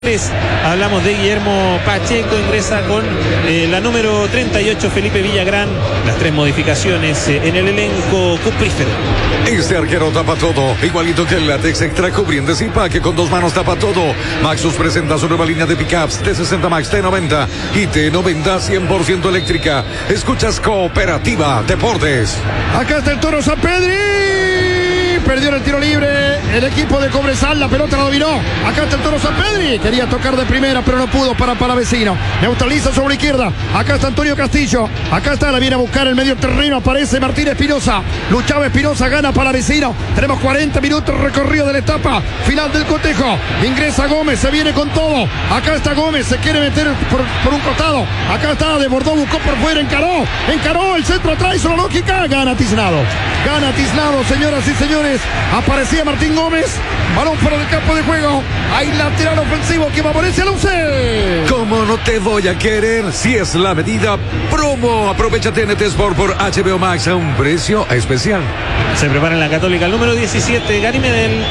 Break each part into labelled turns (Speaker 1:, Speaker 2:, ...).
Speaker 1: Hablamos de Guillermo Pacheco, ingresa con la número 38 Felipe Villagrán, las 3 modificaciones en el elenco cuprífero.
Speaker 2: Este arquero tapa todo, igualito que el látex extra cubriente Zipa, que con 2 manos tapa todo. Maxus presenta su nueva línea de pickups T60 Max, T90 y T90 100% eléctrica. Escuchas Cooperativa Deportes.
Speaker 3: Acá está el Toro Sampedri, perdió en el tiro libre el equipo de Cobresal, la pelota la dominó. Acá está el Toro Sampedri, quería tocar de primera pero no pudo para Palavecino. Neutraliza sobre izquierda, acá está Antonio Castillo, acá está, la viene a buscar el medio terreno, aparece Martín Espinosa, luchaba Espinosa, gana Palavecino. Tenemos 40 minutos recorrido de la etapa final del cotejo. Ingresa Gómez, se viene con todo. Acá está Gómez, se quiere meter por un costado. Acá está, desbordó, buscó por fuera, encaró el centro atrás, hizo la lógica, gana Tiznado, señoras y señores. Aparecía Martín Gómez, balón fuera del campo de juego. Hay lateral ofensivo que favorece a la UC.
Speaker 2: ¿Cómo no te voy a querer? Si es la medida promo. Aprovecha TNT Sport por HBO Max a un precio especial.
Speaker 1: Se prepara en la Católica el número 17, Gary Medel.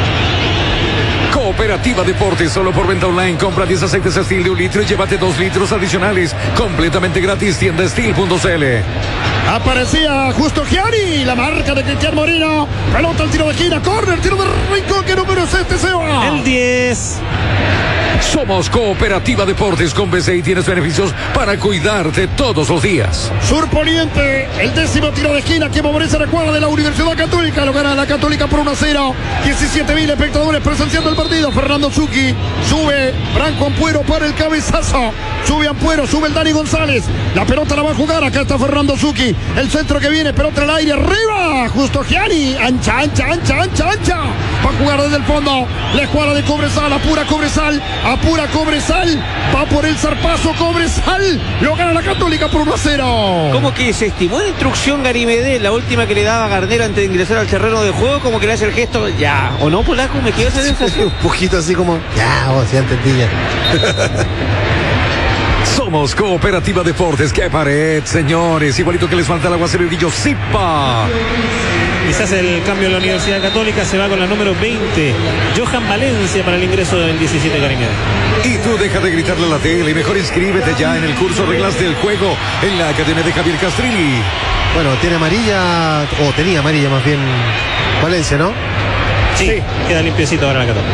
Speaker 2: Cooperativa Deportes, solo por venta online. Compra 10 aceites Steel de 1 litro y llévate 2 litros adicionales completamente gratis. Tienda Steel.cl.
Speaker 3: Aparecía Justo Gianni, la marca de Cristian Moreno. Pelota al tiro de esquina, córner, tiro de rincón. ¿Qué número es este, Seba?
Speaker 1: El 10.
Speaker 2: Somos Cooperativa Deportes con BC y tienes beneficios para cuidarte todos los días.
Speaker 3: Surponiente, el 10º tiro de esquina que favorece a la cuadra de la Universidad Católica. Lo gana la Católica por 1-0. 17.000 espectadores presenciando el partido. Fernando Zucchi, sube Branco Ampuero para el cabezazo. Sube Ampuero, sube el Dani González. La pelota la va a jugar, acá está Fernando Zucchi. El centro que viene, pelota al aire, arriba. Justo Gianni, ancha. Va a jugar desde el fondo. La escuadra de Cobresal, apura Cobresal. Va por el zarpazo Cobresal. Lo gana la Católica por 1-0.
Speaker 4: Como que se estimó la instrucción Gary Medel, la última que le daba a Garnero antes de ingresar al terreno de juego, como que le hace el gesto, ya, ¿o no, Polaco? Me quedó esa sensación.
Speaker 5: Un poquito así como, ya, ya entendí ya.
Speaker 2: Somos Cooperativa Deportes. ¡Qué pared, señores! Igualito que les falta el Aguacererillo Zipa.
Speaker 1: Quizás el cambio en la Universidad Católica, se va con la número 20, Johan Valencia, para el ingreso del 17, Gary Medel.
Speaker 2: Y tú deja de gritarle a la tele y mejor inscríbete ya en el curso Reglas del Juego en la Academia de Javier Castrilli.
Speaker 5: Bueno, tiene amarilla, o tenía amarilla más bien, Valencia, ¿no?
Speaker 1: Sí. Queda limpiecito ahora la Católica.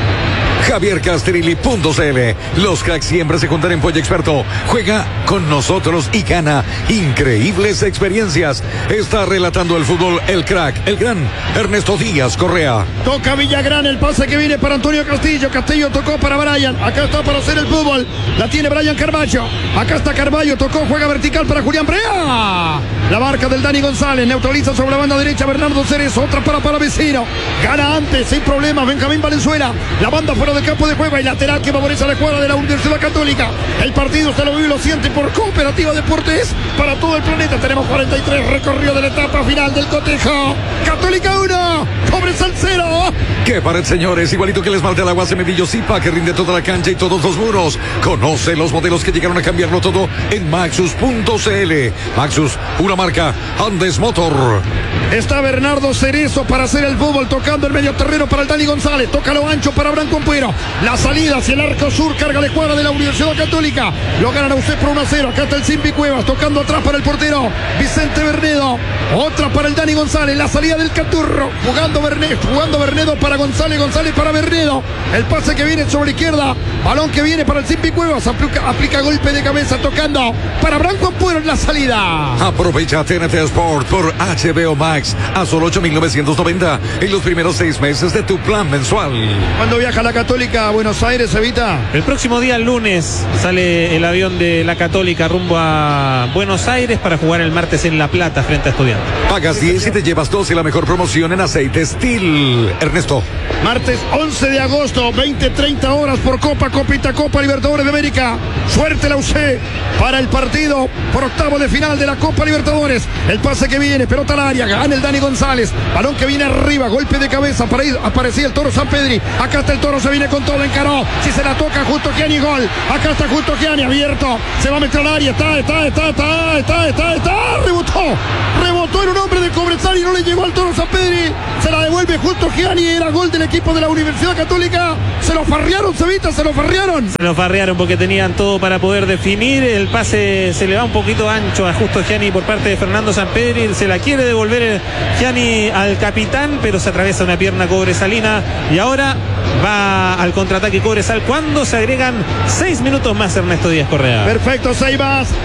Speaker 2: JavierCastrilli.cl. Los cracks siempre se juntan en Pollo Experto. Juega con nosotros y gana increíbles experiencias. Está relatando el fútbol el crack, el gran Ernesto Díaz Correa.
Speaker 3: Toca Villagrán, el pase que viene para Antonio Castillo. Castillo tocó para Brian. Acá está para hacer el fútbol. La tiene Brian Carballo. Acá está Carballo, tocó, juega vertical para Julián Brea. La marca del Dani González, neutraliza sobre la banda derecha Bernardo Cerezo. Otra para Vecino. Gana antes, sin problemas, Benjamín Valenzuela. La banda fuera del campo de juego y lateral que favorece a la escuadra de la Universidad Católica. El partido usted lo vive y lo siente por Cooperativa Deportes para todo el planeta. Tenemos 43 recorridos de la etapa final del cotejo. Católica 1, Cobresal 0.
Speaker 2: ¡Qué pared, señores! Igualito que el esmalte al agua Semedillo Zipa, que rinde toda la cancha y todos los muros. Conoce los modelos que llegaron a cambiarlo todo en Maxus.cl. Maxus, una marca Andes Motor.
Speaker 3: Está Bernardo Cerezo para hacer el fútbol, tocando el medio terreno para el Dani González. Toca lo ancho para Branco Ampuero. La salida hacia el arco sur, carga la escuadra de la Universidad Católica. Lo ganan a usted por 1-0. Acá está el Simpi Cuevas, tocando atrás para el portero Vicente Bernedo. Otra para el Dani González, la salida del Caturro. Jugando Bernedo para González para Bernedo. El pase que viene sobre la izquierda. Balón que viene para el Simpi Cuevas. Aplica golpe de cabeza, tocando para Branco Ampuero en la salida.
Speaker 2: Aprovecha TNT Sport por HBO Max a solo 8.990 en los primeros 6 meses de tu plan mensual.
Speaker 3: Cuando viaja la Católica a Buenos Aires, Evita?
Speaker 1: El próximo día, lunes, sale el avión de la Católica rumbo a Buenos Aires para jugar el martes en La Plata frente a Estudiantes.
Speaker 2: Pagas 10 y te llevas 12, la mejor promoción en aceite Steel. Ernesto.
Speaker 3: Martes 11 de agosto, 20-30 horas por Copa Libertadores de América. Suerte la UC para el partido por octavo de final de la Copa Libertadores. El pase que viene, pelota al área, gana el Dani González. Balón que viene arriba, golpe de cabeza, para ir, aparecía el Toro Sampedri. Acá está el Toro, se viene con todo, encaró. Si se la toca, Justo Gianni, gol. Acá está Justo Gianni, abierto. Se va a meter al área, está. Rebotó en un hombre de Cobresal y no le llegó al Toro San Pedri. Se la devuelve justo Gianni. Era gol del equipo de la Universidad Católica. Se lo farrearon, Cevita, se lo farrearon.
Speaker 1: Se lo farrearon porque tenían todo para poder definir. El pase se le va un poquito ancho a Justo Gianni por parte de Fernando Sampedri. Se la quiere devolver Gianni al capitán, pero se atraviesa una pierna Cobresalina. Y ahora va al contraataque Cobresal cuando se agregan 6 minutos más, Ernesto Díaz Correa.
Speaker 3: Perfecto, 6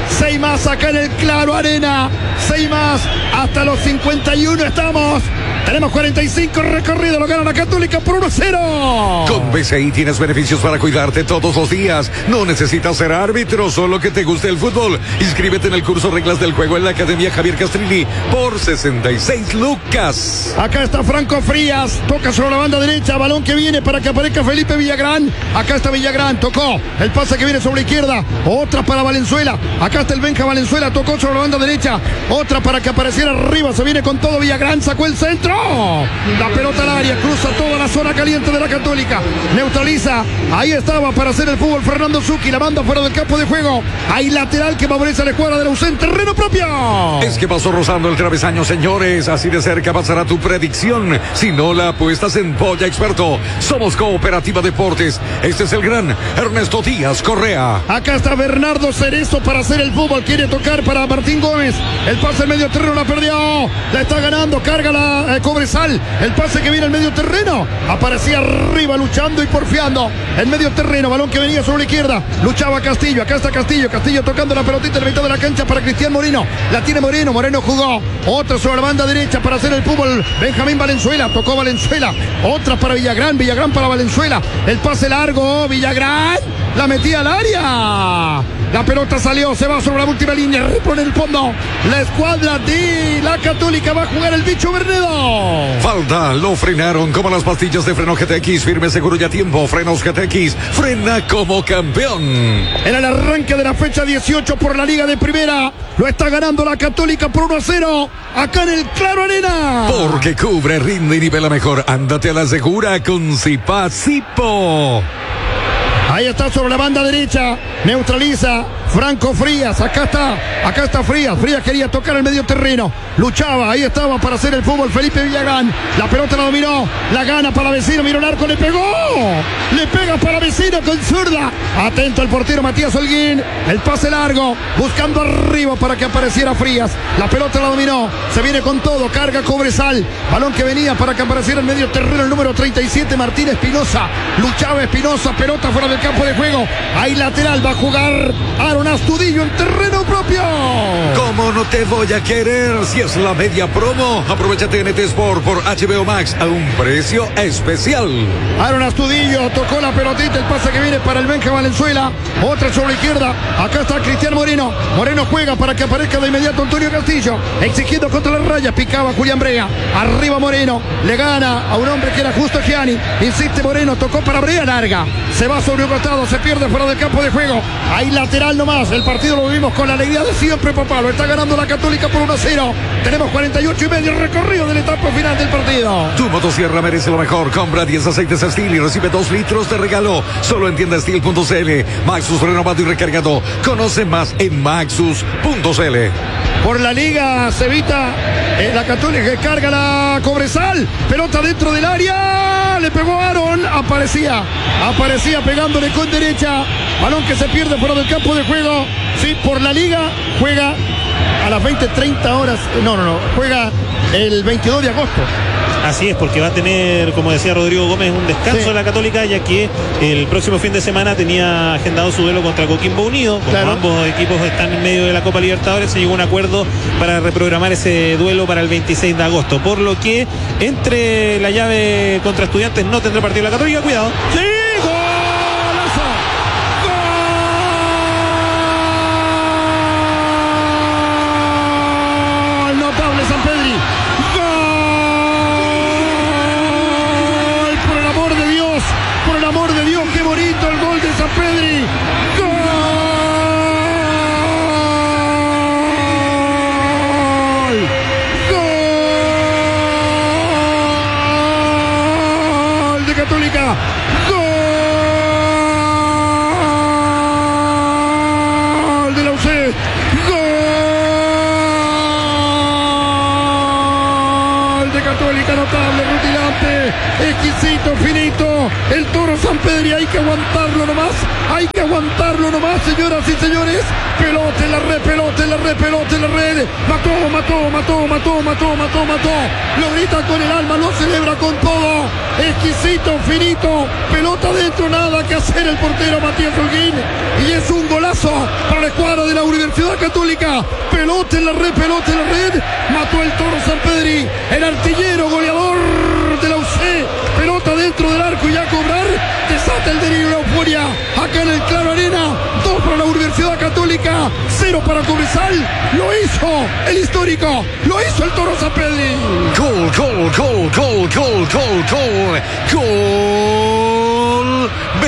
Speaker 3: más acá en el Claro Arena. 6 más, hasta los 51 estamos. Tenemos 45 recorridos, lo gana la Católica por 1-0.
Speaker 2: Con BCI tienes beneficios para cuidarte todos los días. No necesitas ser árbitro, solo que te guste el fútbol. Inscríbete en el curso Reglas del Juego en la Academia Javier Castrilli por 66 lucas.
Speaker 3: Acá está Franco Frías, toca sobre la banda derecha, balón que viene para que aparezca Felipe Villagrán. Acá está Villagrán, tocó el pase que viene sobre la izquierda, otra para Valenzuela. Acá está el Benja Valenzuela, tocó sobre la banda derecha, otra para que apareciera arriba, se viene con todo Villagrán, sacó el centro. La pelota al área, cruza toda la zona caliente de la Católica, neutraliza, ahí estaba para hacer el fútbol Fernando Zucchi, la banda fuera del campo de juego. Hay lateral que favorece a la escuadra de la ausente, terreno propio.
Speaker 2: Es que pasó rozando el travesaño, señores. Así de cerca pasará tu predicción. Si no la apuestas en Polla Experto, somos Cooperativa Deportes. Este es el gran Ernesto Díaz Correa.
Speaker 3: Acá está Bernardo Cerezo para hacer el fútbol. Quiere tocar para Martín Gómez. El pase al medio terreno la perdió. La está ganando. Carga la Cobresal. El pase que viene al medio terreno. Aparecía arriba luchando y porfiando. En medio terreno. Balón que venía sobre la izquierda. Luchaba Castillo. Acá está Castillo. Castillo tocando la pelotita en la mitad de la cancha para Cristian Moreno. La tiene Moreno. Moreno jugó. Otra sobre la banda derecha para hacer el fútbol. Benjamín Valenzuela. Tocó Valenzuela. Otra para Villagrán. Villagrán para Valenzuela. El pase largo. Villagrán. La metía al área. La pelota salió, se va sobre la última línea, repone el fondo. La escuadra de la Católica va a jugar el bicho Bernedo.
Speaker 2: Falta, lo frenaron como las pastillas de freno GTX. Firme, seguro y a tiempo. Frenos GTX, frena como campeón.
Speaker 3: En el arranque de la fecha 18 por la Liga de Primera, lo está ganando la Católica por 1-0. Acá en el Claro Arena.
Speaker 2: Porque cubre, rinde y nivela mejor. Ándate a la segura con Zipa-Zipo.
Speaker 3: Ahí está sobre la banda derecha, neutraliza Franco Frías, acá está Frías quería tocar el medio terreno, luchaba, ahí estaba para hacer el fútbol Felipe Villagrán, la pelota la dominó, la gana para Vecino, miró el arco, le pega para Vecino con zurda, atento el portero Matías Holguín, el pase largo, buscando arriba para que apareciera Frías, la pelota la dominó, se viene con todo, carga Cobresal, balón que venía para que apareciera el medio terreno el número 37 Martín Espinosa, luchaba Espinosa, pelota fuera del campo de juego, ahí lateral, va a jugar Aaron Astudillo en terreno propio.
Speaker 2: ¿Cómo no te voy a querer si es la media promo? Aprovecha TNT Sport por HBO Max a un precio especial.
Speaker 3: Aaron Astudillo tocó la pelotita, el pase que viene para el Benja Valenzuela, otra sobre la izquierda, acá está Cristian Moreno, Moreno juega para que aparezca de inmediato Antonio Castillo, exigiendo contra la raya, picaba Julián Brea, arriba Moreno, le gana a un hombre que era Justo Gianni, insiste Moreno, tocó para Brea, larga, se va sobre un costado, se pierde fuera del campo de juego, hay lateral nomás, el partido lo vivimos con la alegría de siempre, papá, lo está ganando la Católica por 1-0, tenemos 48 y medio recorrido de la etapa final del partido.
Speaker 2: Tu motosierra merece lo mejor, compra 10 aceites Steel y recibe 2 litros de regalo, solo en tiendasteel.cl. Maxus renovado y recargado, conoce más en maxus.cl.
Speaker 3: Por la Liga se evita la Católica que carga la Cobresal, pelota dentro del área, le pegó Aaron, aparecía pegándole con derecha, balón que se pierde fuera del campo de juego. Sí, por la Liga juega a las 20:30 horas, juega el 22 de agosto.
Speaker 1: Así es, porque va a tener, como decía Rodrigo Gómez, un descanso de la Católica, ya que el próximo fin de semana tenía agendado su duelo contra Coquimbo Unido. Como ambos equipos están en medio de la Copa Libertadores, se llegó a un acuerdo para reprogramar ese duelo para el 26 de agosto. Por lo que entre la llave contra Estudiantes no tendrá partido la Católica. Cuidado.
Speaker 3: ¡Sí! ¡Golazo! ¡Gol! Notable San Pedri. Por el amor de Dios, qué bonito el gol de San Pedri. Gol de Católica. Gol Católica, notable, rutilante, exquisito, finito. El Toro Sampedri, hay que aguantarlo nomás. Hay que aguantarlo nomás, señoras y señores. Pelota en la red, pelota en la red, pelota en la red. Mató. Lo grita con el alma, lo celebra con todo. Exquisito, finito. Pelota dentro, nada que hacer el portero Matías Holguín. Y es un golazo para la escuadra de la Universidad Católica. Pelota en la red, pelota en la red. Mató el Toro Sampedri, el artillero goleador de la UC. Pelota dentro del arco y a cobrar. Desata el delirio, la euforia. Acá en el Claro Arena. 2 para la Universidad Católica, 0 para Cobresal. Lo hizo el histórico. Lo hizo el Toro Sampedri.
Speaker 2: Gol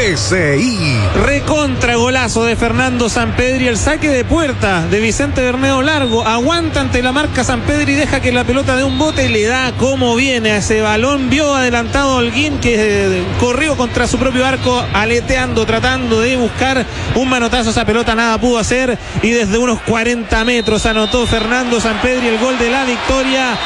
Speaker 2: BCI.
Speaker 1: Recontra golazo de Fernando Sampedri. El saque de puerta de Vicente Bermeo Largo. Aguanta ante la marca Sampedri. Deja que la pelota de un bote y le da como viene a ese balón. Vio adelantado Holguín, que corrió contra su propio arco, aleteando, tratando de buscar un manotazo. Esa pelota nada pudo hacer. Y desde unos 40 metros anotó Fernando Sampedri el gol de la victoria.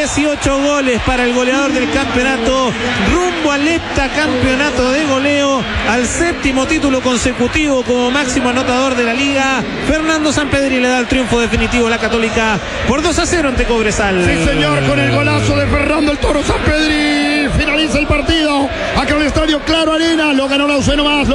Speaker 1: 18 goles para el goleador del campeonato. Rumbo al heptacampeonato de goleo, al 7º título consecutivo como máximo anotador de la liga. Fernando Sampedri le da el triunfo definitivo a la Católica por 2-0 ante Cobresal.
Speaker 3: Sí, señor, con el golazo de Fernando el Toro Sampedri. Finaliza el partido acá en el estadio Claro Arena. Lo ganó la UC nomás,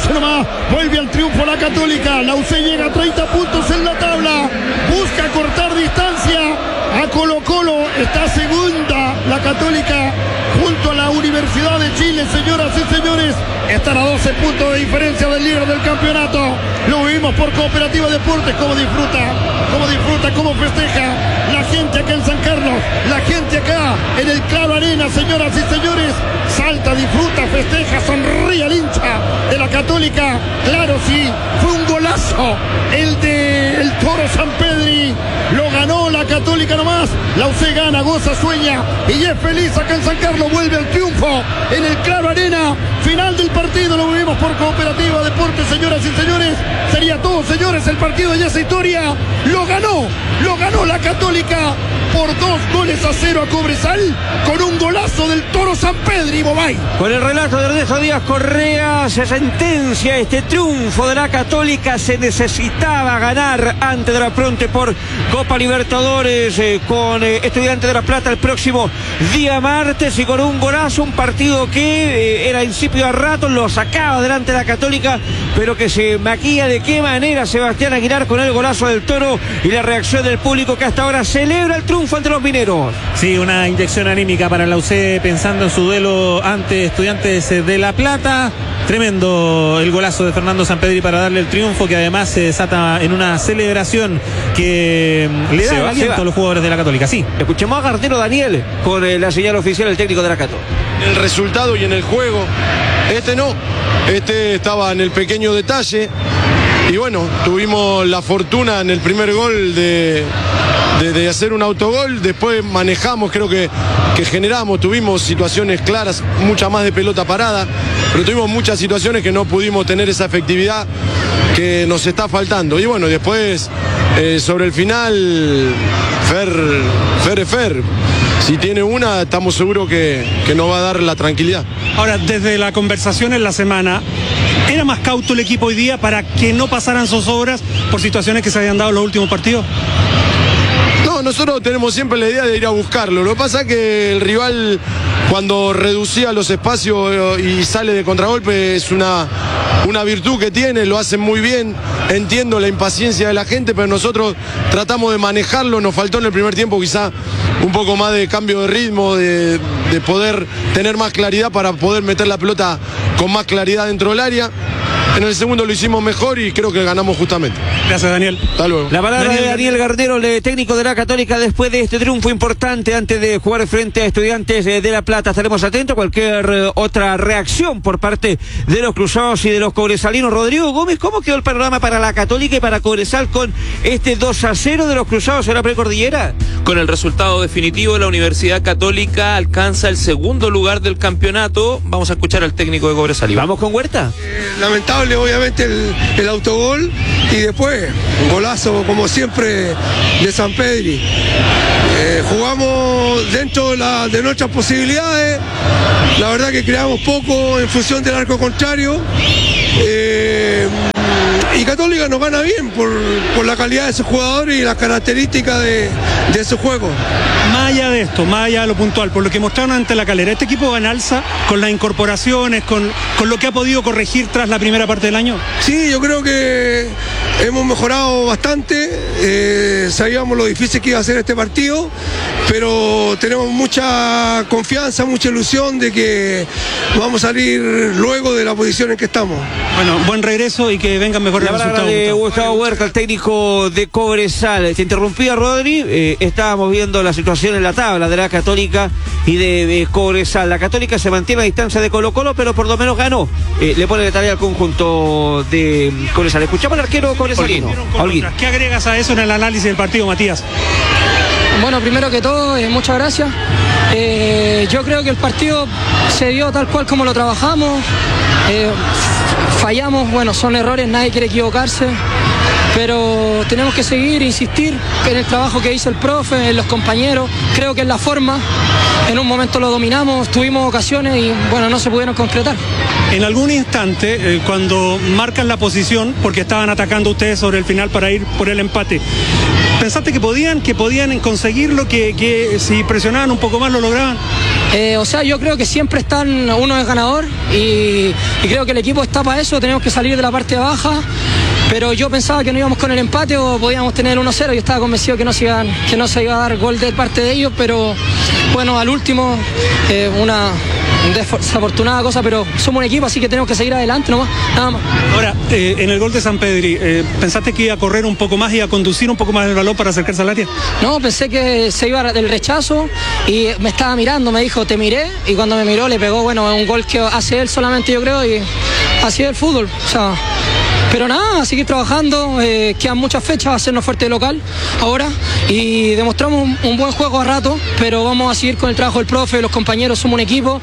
Speaker 3: vuelve al triunfo la Católica. La UC llega a 30 puntos en la tabla, busca cortar distancia a Colo-Colo. Está segunda la Católica junto a la Universidad de Chile, señoras y señores. Están a 12 puntos de diferencia del líder del campeonato. Lo vivimos por Cooperativa Deportes. Cómo disfruta, cómo festeja la gente acá en San Carlos, la gente acá en el Claro Arena, señoras y señores. Salta, disfruta, festeja, sonríe al hincha de la Católica. Claro, sí, fue un golazo el de el Toro Sampedri. Lo ganó la Católica nomás. La UC gana, goza, sueña y es feliz acá en San Carlos. Vuelve al triunfo en el Claro Arena. Final del partido, lo vivimos por Cooperativa Deportes, señoras y señores. Sería todo, señores, el partido ya es historia. Lo ganó la Católica por 2-0 a Cobresal, con un golazo del Toro Sampedri, Bobay.
Speaker 4: Con el relato de Ernesto Díaz Correa, se sentencia este triunfo de la Católica. Se necesitaba ganar antes de la Fronte por Copa Libertadores con Estudiantes de La Plata el próximo día martes, y con un golazo, un partido que era insípido a ratos, lo sacaba adelante la Católica, pero que se maquilla de qué manera Sebastián Aguilar con el golazo del Toro y la reacción del público que hasta ahora celebra el triunfo ante los mineros.
Speaker 1: Sí, una inyección anímica para la UC pensando en su duelo ante Estudiantes de La Plata. Tremendo el golazo de Fernando Sampedri para darle el triunfo, que además se desata en una celebración que le da aliento a los jugadores de la Católica. Sí.
Speaker 4: Escuchemos a Garnero Daniel con la señal oficial del técnico de la Católica.
Speaker 6: En el resultado y en el juego, este estaba en el pequeño detalle. Y bueno, tuvimos la fortuna en el primer gol de hacer un autogol. Después manejamos, creo que generamos, tuvimos situaciones claras, mucha más de pelota parada, pero tuvimos muchas situaciones que no pudimos tener esa efectividad que nos está faltando. Y bueno, después sobre el final, Fer. Si tiene una, estamos seguros que nos va a dar la tranquilidad.
Speaker 7: Ahora, desde la conversación en la semana, ¿era más cauto el equipo hoy día para que no pasaran zozobras por situaciones que se habían dado en los últimos partidos?
Speaker 6: No, nosotros tenemos siempre la idea de ir a buscarlo. Lo que pasa es que el rival, cuando reducía los espacios y sale de contragolpe, es una virtud que tiene, lo hacen muy bien. Entiendo la impaciencia de la gente, pero nosotros tratamos de manejarlo. Nos faltó en el primer tiempo quizá un poco más de cambio de ritmo, de poder tener más claridad para poder meter la pelota con más claridad dentro del área. En el segundo lo hicimos mejor y creo que ganamos justamente.
Speaker 7: Gracias, Daniel.
Speaker 6: Hasta luego.
Speaker 4: La palabra de Daniel Garnero, el técnico de la Católica, después de este triunfo importante antes de jugar frente a Estudiantes de La Plata. Estaremos atentos a cualquier otra reacción por parte de los cruzados y de los cobresalinos. Rodrigo Gómez, ¿cómo quedó el panorama para la Católica y para Cobresal con este 2-0 de los cruzados en la precordillera?
Speaker 8: Con el resultado definitivo, la Universidad Católica alcanza el segundo lugar del campeonato. Vamos a escuchar al técnico de Cobresal.
Speaker 4: Vamos con Huerta.
Speaker 9: Lamentable
Speaker 6: inolvidable, obviamente, el autogol y después un golazo, como siempre, de Sampedri. Jugamos dentro de nuestras posibilidades, la verdad que creamos poco en función del arco contrario. Y Católica nos gana bien por la calidad de sus jugadores y las características de su juego.
Speaker 7: Más allá de esto, más allá de lo puntual, por lo que mostraron ante La Calera, ¿este equipo va en alza con las incorporaciones, con lo que ha podido corregir tras la primera parte del año?
Speaker 6: Sí, yo creo que hemos mejorado bastante, sabíamos lo difícil que iba a ser este partido, pero tenemos mucha confianza, mucha ilusión de que vamos a salir luego de la posición en que estamos.
Speaker 7: Bueno, buen regreso y que vengan mejores
Speaker 4: resultados.
Speaker 7: La palabra
Speaker 4: de Gustavo Huerta, el técnico de Cobresal. Se interrumpía Rodri, estábamos viendo la situación en la tabla de la Católica y de Cobresal. La Católica se mantiene a distancia de Colo-Colo, pero por lo menos ganó. Le pone de tarea al conjunto de Cobresal. Escuchamos al arquero cobresalino.
Speaker 7: ¿Qué agregas a eso en el análisis del partido, Matías?
Speaker 9: Bueno, primero que todo, muchas gracias. Yo creo que el partido se dio tal cual como lo trabajamos. Fallamos, bueno, son errores, nadie quiere equivocarse, pero tenemos que seguir, insistir en el trabajo que hizo el profe, en los compañeros. Creo que es la forma. En un momento lo dominamos, tuvimos ocasiones y bueno, no se pudieron concretar.
Speaker 7: En algún instante, cuando marcan la posición, porque estaban atacando ustedes sobre el final para ir por el empate, ¿pensaste que podían conseguirlo, que si presionaban un poco más lo lograban?
Speaker 9: O sea, yo creo que siempre uno es ganador y creo que el equipo está para eso, tenemos que salir de la parte baja, pero yo pensaba que no íbamos con el empate o podíamos tener 1-0, yo estaba convencido que no se iba a dar gol de parte de ellos, pero bueno, al último una desafortunada cosa, pero somos un equipo, así que tenemos que seguir adelante nomás, nada más.
Speaker 7: Ahora, en el gol de Sampedri, ¿pensaste que iba a correr un poco más y a conducir un poco más el balón para acercarse al área?
Speaker 9: No, pensé que se iba del rechazo y me estaba mirando, me dijo, te miré, y cuando me miró le pegó, bueno, un gol que hace él solamente, yo creo, y así es el fútbol, o sea... Pero nada, a seguir trabajando, quedan muchas fechas, a hacernos fuerte de local ahora y demostramos un buen juego a rato, pero vamos a seguir con el trabajo del profe, los compañeros, somos un equipo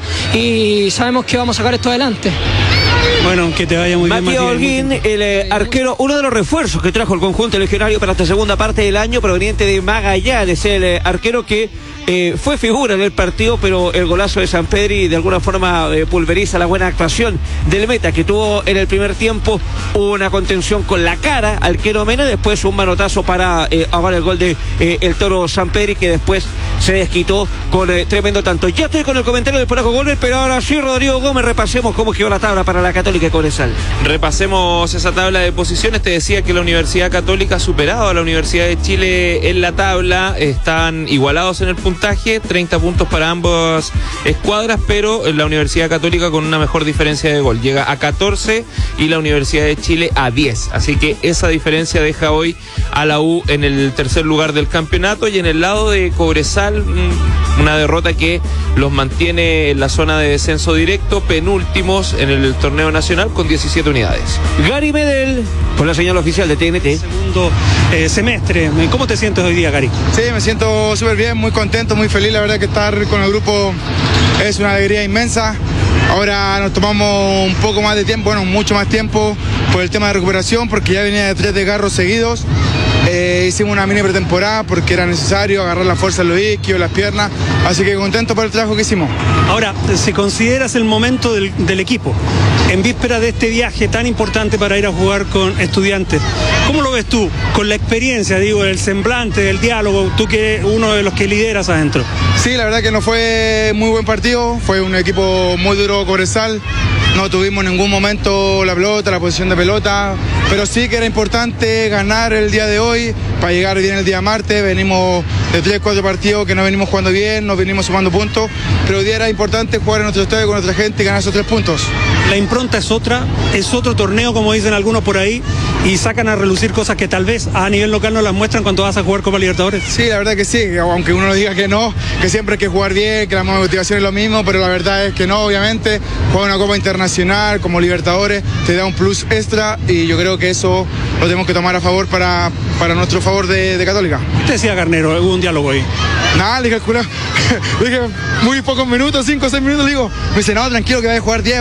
Speaker 9: y sabemos que vamos a sacar esto adelante.
Speaker 7: Bueno, que te vaya muy bien,
Speaker 4: Matías Holguín, el arquero, uno de los refuerzos que trajo el conjunto legionario para esta segunda parte del año, proveniente de Magallanes, el arquero que fue figura en el partido, pero el golazo de Sampedri de alguna forma pulveriza la buena actuación del meta, que tuvo en el primer tiempo una contención con la cara al arquero Mena, después un manotazo para ahogar el gol de el Toro Sampedri, que después se desquitó con tremendo tanto. Ya estoy con el comentario del Polaco Gómez, pero ahora sí, Rodrigo Gómez, repasemos cómo quedó la tabla para la Católica de Cobresal.
Speaker 8: Repasemos esa tabla de posiciones. Te decía que la Universidad Católica ha superado a la Universidad de Chile en la tabla, están igualados en el puntaje, 30 puntos para ambas escuadras, pero la Universidad Católica con una mejor diferencia de gol, llega a 14 y la Universidad de Chile a 10, así que esa diferencia deja hoy a la U en el tercer lugar del campeonato, y en el lado de Cobresal una derrota que los mantiene en la zona de descenso directo, penúltimos en el torneo nacional con 17 unidades.
Speaker 4: Gary Medel, con la señal oficial de TNT.
Speaker 7: Segundo semestre, ¿cómo te sientes hoy día, Gary?
Speaker 10: Sí, me siento súper bien, muy contento, muy feliz, la verdad que estar con el grupo es una alegría inmensa. Ahora nos tomamos un poco más de tiempo, bueno, mucho más tiempo por el tema de recuperación, porque ya venía de 3 desgarros seguidos. Hicimos una mini pretemporada porque era necesario agarrar la fuerza en los isquios, las piernas, así que contento por el trabajo que hicimos.
Speaker 7: Ahora, si consideras el momento del equipo, en víspera de este viaje tan importante para ir a jugar con Estudiantes, ¿cómo lo ves tú? Con la experiencia, digo, el semblante, del diálogo, tú que eres uno de los que lideras adentro.
Speaker 10: Sí, la verdad que no fue muy buen partido, fue un equipo muy duro Cobresal. No tuvimos en ningún momento la pelota, la posición de pelota, pero sí que era importante ganar el día de hoy para llegar bien el día martes. Venimos de 3-4 partidos que no venimos jugando bien, no venimos sumando puntos, pero hoy día era importante jugar en nuestro estadio con nuestra gente y ganar esos 3 puntos.
Speaker 7: La impronta es otra, es otro torneo, como dicen algunos por ahí, y sacan a relucir cosas que tal vez a nivel local no las muestran cuando vas a jugar Copa Libertadores.
Speaker 10: Sí, la verdad que sí, aunque uno diga que no, que siempre hay que jugar bien, que la motivación es lo mismo, pero la verdad es que no, obviamente, jugar una Copa Internacional como Libertadores te da un plus extra y yo creo que eso lo tenemos que tomar a favor para nuestro favor de Católica.
Speaker 7: ¿Qué te decía Garnero? ¿Hubo un diálogo ahí?
Speaker 10: Nada, le calculé, dije muy pocos minutos, 5 o 6 minutos, digo, me dice, no, tranquilo que voy a jugar 10 o 11 minutos.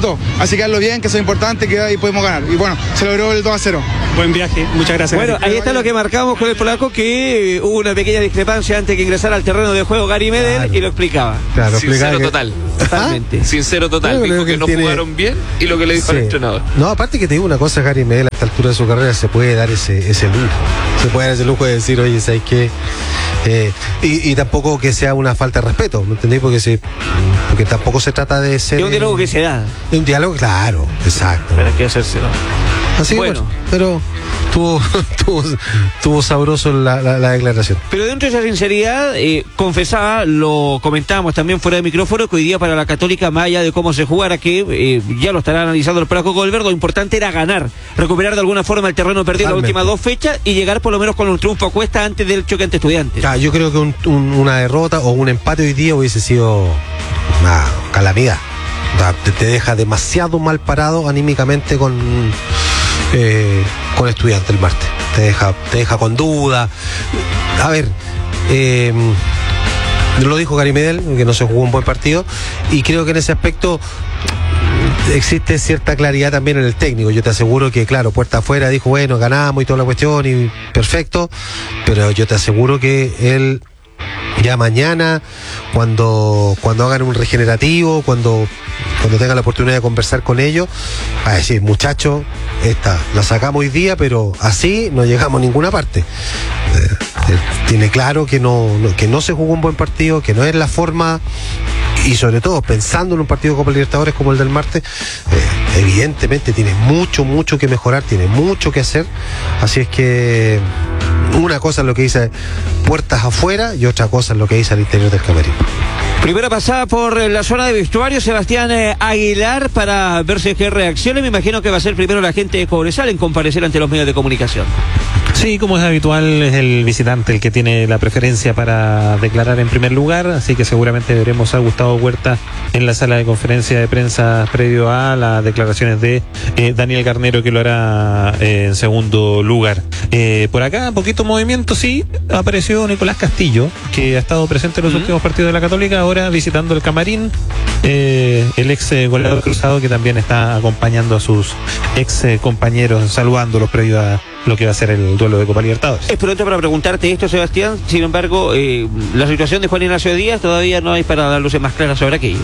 Speaker 10: puntos. Así que hazlo bien, que eso es importante, que ahí podemos ganar. Y bueno, se logró el 2-0.
Speaker 7: Buen viaje, muchas gracias.
Speaker 4: Bueno, ahí está lo que marcamos con el polaco, que hubo una pequeña discrepancia antes que ingresara al terreno de juego Gary Medel, y lo explicaba.
Speaker 5: Claro,
Speaker 8: Sincero total.
Speaker 4: Totalmente.
Speaker 8: Sincero total. Dijo que no jugaron bien y lo que le dijo el entrenador.
Speaker 5: No, aparte que te digo una cosa, Gary Medel a esta altura de su carrera se puede dar ese lujo. Se puede dar ese lujo de decir, oye, ¿sabes qué? Y tampoco que sea una falta de respeto, ¿me entendés? Porque tampoco se trata de ser...
Speaker 4: Es un diálogo que se da.
Speaker 5: Es un diálogo, claro, exacto.
Speaker 4: Pero hay que hacérselo.
Speaker 5: Así bueno, pero tuvo sabroso la declaración.
Speaker 4: Pero dentro de esa sinceridad, confesaba, lo comentábamos también fuera de micrófono, que hoy día para la Católica, más allá de cómo se jugara, que ya lo estará analizando el Polaco Goldberg, lo importante era ganar, recuperar de alguna forma el terreno perdido en las últimas 2 fechas y llegar por lo menos con un triunfo a cuesta antes del choque ante Estudiantes.
Speaker 5: Yo creo que una derrota o un empate hoy día hubiese sido una calamidad. Te deja demasiado mal parado anímicamente con Estudiantes el martes. Te deja con duda. A ver, lo dijo Gary Medel, que no se jugó un buen partido, y creo que en ese aspecto existe cierta claridad también en el técnico. Yo te aseguro que, claro, puerta afuera dijo, bueno, ganamos y toda la cuestión, y perfecto, pero yo te aseguro que él ya mañana, cuando hagan un regenerativo, cuando tengan la oportunidad de conversar con ellos, va a decir, muchachos, esta la sacamos hoy día, pero así no llegamos a ninguna parte. Tiene claro que no se jugó un buen partido, que no es la forma, y sobre todo pensando en un partido de Copa Libertadores como el del martes, evidentemente tiene mucho que mejorar, tiene mucho que hacer. Así es que una cosa es lo que dice puertas afuera y otra cosa es lo que dice al interior del camerino.
Speaker 4: Primera pasada por la zona de vestuario, Sebastián Aguilar, para ver si es que hay reacciones. Me imagino que va a ser primero la gente de Cobresal en comparecer ante los medios de comunicación.
Speaker 1: Sí, como es habitual, es el visitante el que tiene la preferencia para declarar en primer lugar, así que seguramente veremos a Gustavo Huerta en la sala de conferencia de prensa previo a las declaraciones de Daniel Garnero, que lo hará en segundo lugar. Por acá, poquito movimiento, sí, apareció Nicolás Castillo, que ha estado presente en los últimos partidos de la Católica, ahora visitando el camarín, el ex goleador cruzado, que también está acompañando a sus ex compañeros, saludándolos previo a lo que va a ser el duelo de Copa Libertadores.
Speaker 4: Es pronto para preguntarte esto, Sebastián. Sin embargo, la situación de Juan Ignacio Díaz todavía no hay para dar luces más claras sobre aquello.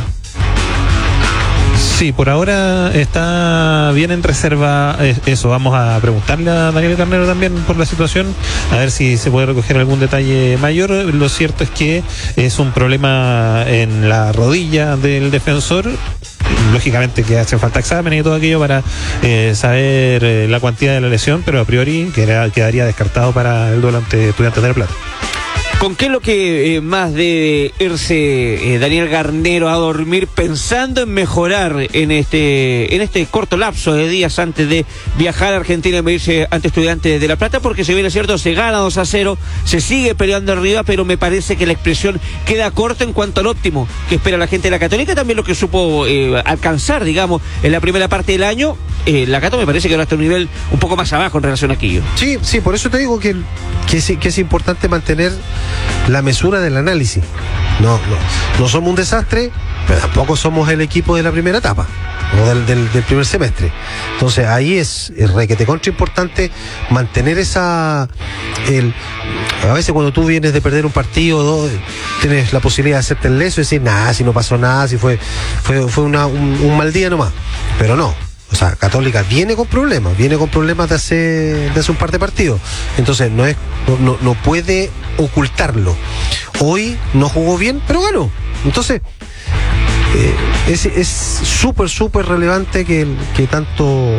Speaker 1: Sí, por ahora está bien en reserva eso. Vamos a preguntarle a Daniel Garnero también por la situación, a ver si se puede recoger algún detalle mayor. Lo cierto es que es un problema en la rodilla del defensor. Lógicamente que hacen falta exámenes y todo aquello para saber la cuantía de la lesión, pero a priori quedaría descartado para el duelo ante Estudiantes de La Plata.
Speaker 4: ¿Con qué es lo que más debe irse Daniel Garnero a dormir pensando en mejorar en este corto lapso de días antes de viajar a Argentina y medirse ante Estudiantes de La Plata? Porque si bien es cierto, se gana 2-0, se sigue peleando arriba, pero me parece que la expresión queda corta en cuanto al óptimo que espera la gente de la Católica, también lo que supo alcanzar, digamos, en la primera parte del año. La Cato me parece que ahora está a un nivel un poco más abajo en relación a aquello.
Speaker 5: Sí, por eso te digo que es importante mantener la mesura del análisis. No somos un desastre, pero tampoco somos el equipo de la primera etapa o del primer semestre. Entonces ahí es requete contra importante mantener a veces cuando tú vienes de perder un partido, tienes la posibilidad de hacerte el leso y decir, nada, si no pasó nada, si fue un mal día nomás, pero no. O sea, Católica viene con problemas de hace un par de partidos. Entonces no puede ocultarlo. Hoy no jugó bien, pero ganó. Entonces es súper relevante que tanto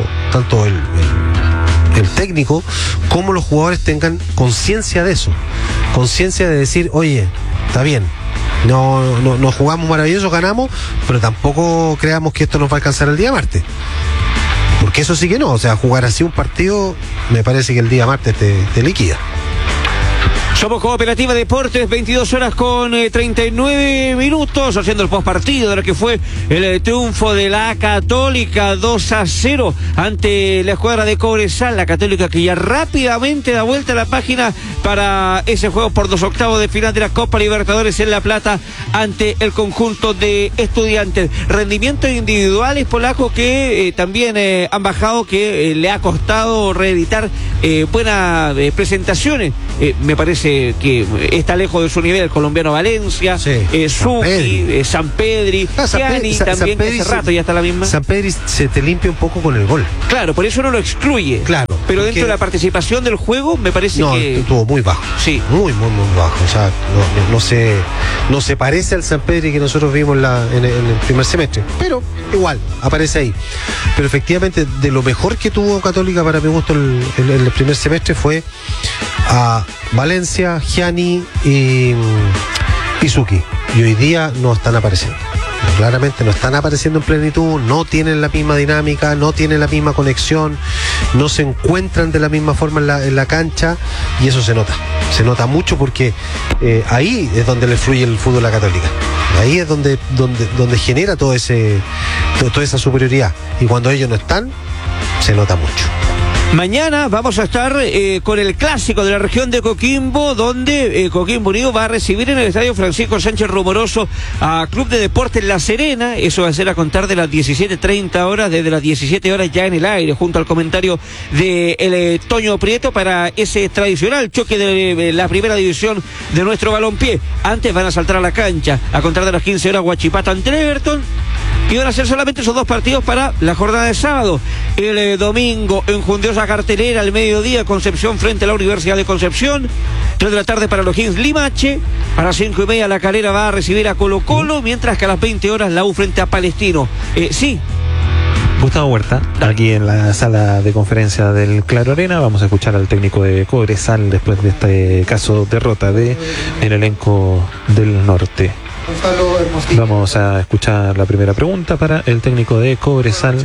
Speaker 5: el técnico como los jugadores tengan conciencia de eso. Conciencia de decir, oye, está bien, no jugamos maravilloso, ganamos, pero tampoco creamos que esto nos va a alcanzar el día martes. Porque eso sí que no, o sea, jugar así un partido, me parece que el día martes te liquida.
Speaker 4: Somos Cooperativa Deportes, 22 horas con 39 minutos, haciendo el postpartido de lo que fue el triunfo de la Católica 2-0 ante la escuadra de Cobresal. La Católica que ya rápidamente da vuelta a la página para ese juego por 2/8 de final de la Copa Libertadores en La Plata ante el conjunto de Estudiantes. Rendimientos individuales polacos que también han bajado, que le ha costado reeditar buenas presentaciones. Me parece que está lejos de su nivel el colombiano Valencia, Suki, Sampedri, Gianni también, que hace rato ya está la misma.
Speaker 5: Sampedri se te limpia un poco con el gol.
Speaker 4: Claro, por eso no lo excluye.
Speaker 5: Claro.
Speaker 4: Pero dentro de la participación del juego me parece que...
Speaker 5: estuvo muy bajo.
Speaker 4: Sí.
Speaker 5: Muy bajo. O sea, no se parece al Sampedri que nosotros vimos en el primer semestre. Pero igual, aparece ahí. Pero efectivamente, de lo mejor que tuvo Católica para mi gusto el primer semestre fue a Valencia, Gianni y Suki. Y hoy día no están apareciendo. Claramente no están apareciendo en plenitud, no tienen la misma dinámica, no tienen la misma conexión, no se encuentran de la misma forma en la cancha, y eso se nota mucho porque ahí es donde le fluye el fútbol a la Católica, ahí es donde genera toda esa superioridad, y cuando ellos no están, se nota mucho.
Speaker 4: Mañana vamos a estar con el clásico de la región de Coquimbo, donde Coquimbo Unido va a recibir en el estadio Francisco Sánchez Rumoroso a Club de Deportes La Serena. Eso va a ser a contar de las 17:30 horas, desde las 17 horas ya en el aire, junto al comentario de Toño Prieto para ese tradicional choque de la primera división de nuestro balompié. Antes van a saltar a la cancha a contar de las 15 horas Huachipato ante Everton. Y van a ser solamente esos dos partidos para la jornada de sábado. El domingo, enjundiosa cartelera, al mediodía, Concepción frente a la Universidad de Concepción. 3 de la tarde para los O'Higgins Limache. A las 5:30 la Calera va a recibir a Colo Colo, mientras que a las 20 horas la U frente a Palestino. Sí.
Speaker 1: Gustavo Huerta, aquí en la sala de conferencia del Claro Arena. Vamos a escuchar al técnico de Cobresal después de este caso derrota del elenco del norte. Vamos a escuchar la primera pregunta para el técnico de Cobresal,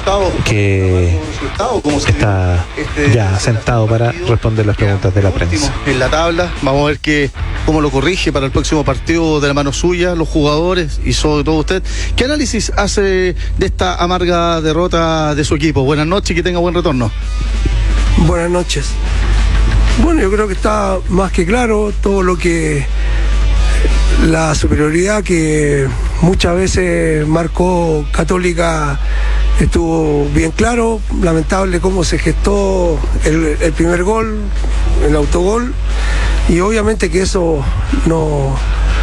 Speaker 1: que está ya sentado para responder las preguntas de la prensa.
Speaker 11: En la tabla, vamos a ver cómo lo corrige para el próximo partido de la mano suya, los jugadores y sobre todo usted. ¿Qué análisis hace de esta amarga derrota de su equipo? Buenas noches y que tenga buen retorno.
Speaker 12: Buenas noches. Bueno, yo creo que está más que claro todo lo que... La superioridad que muchas veces marcó Católica estuvo bien claro. Lamentable cómo se gestó el primer gol, el autogol, y obviamente que eso nos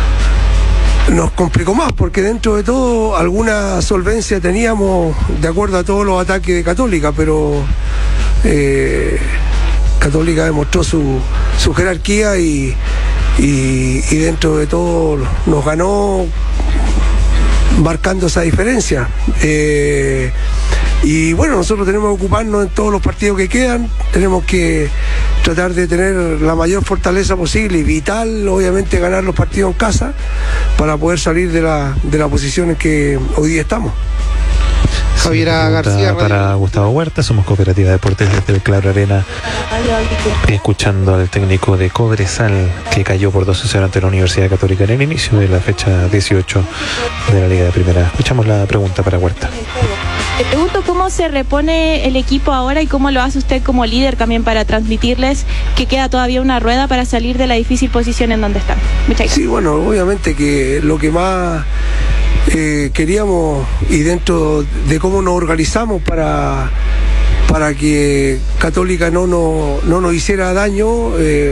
Speaker 12: complicó más, porque dentro de todo alguna solvencia teníamos de acuerdo a todos los ataques de Católica, pero Católica demostró su jerarquía y dentro de todo nos ganó marcando esa diferencia. Y bueno, nosotros tenemos que ocuparnos en todos los partidos que quedan, tenemos que tratar de tener la mayor fortaleza posible y vital, obviamente, ganar los partidos en casa para poder salir de la posición en que hoy día estamos.
Speaker 1: Javiera García para Gustavo Huerta, somos Cooperativa Deportes desde el Claro Arena, escuchando al técnico de Cobresal, que cayó por 2-0 ante la Universidad Católica en el inicio de la fecha 18 de la Liga de Primera. Escuchamos la pregunta para Huerta.
Speaker 13: Te pregunto cómo se repone el equipo ahora y cómo lo hace usted como líder también para transmitirles que queda todavía una rueda para salir de la difícil posición en donde están. Muchas gracias.
Speaker 12: Sí, bueno, obviamente que lo que más queríamos, y dentro de cómo nos organizamos para que Católica no nos hiciera daño,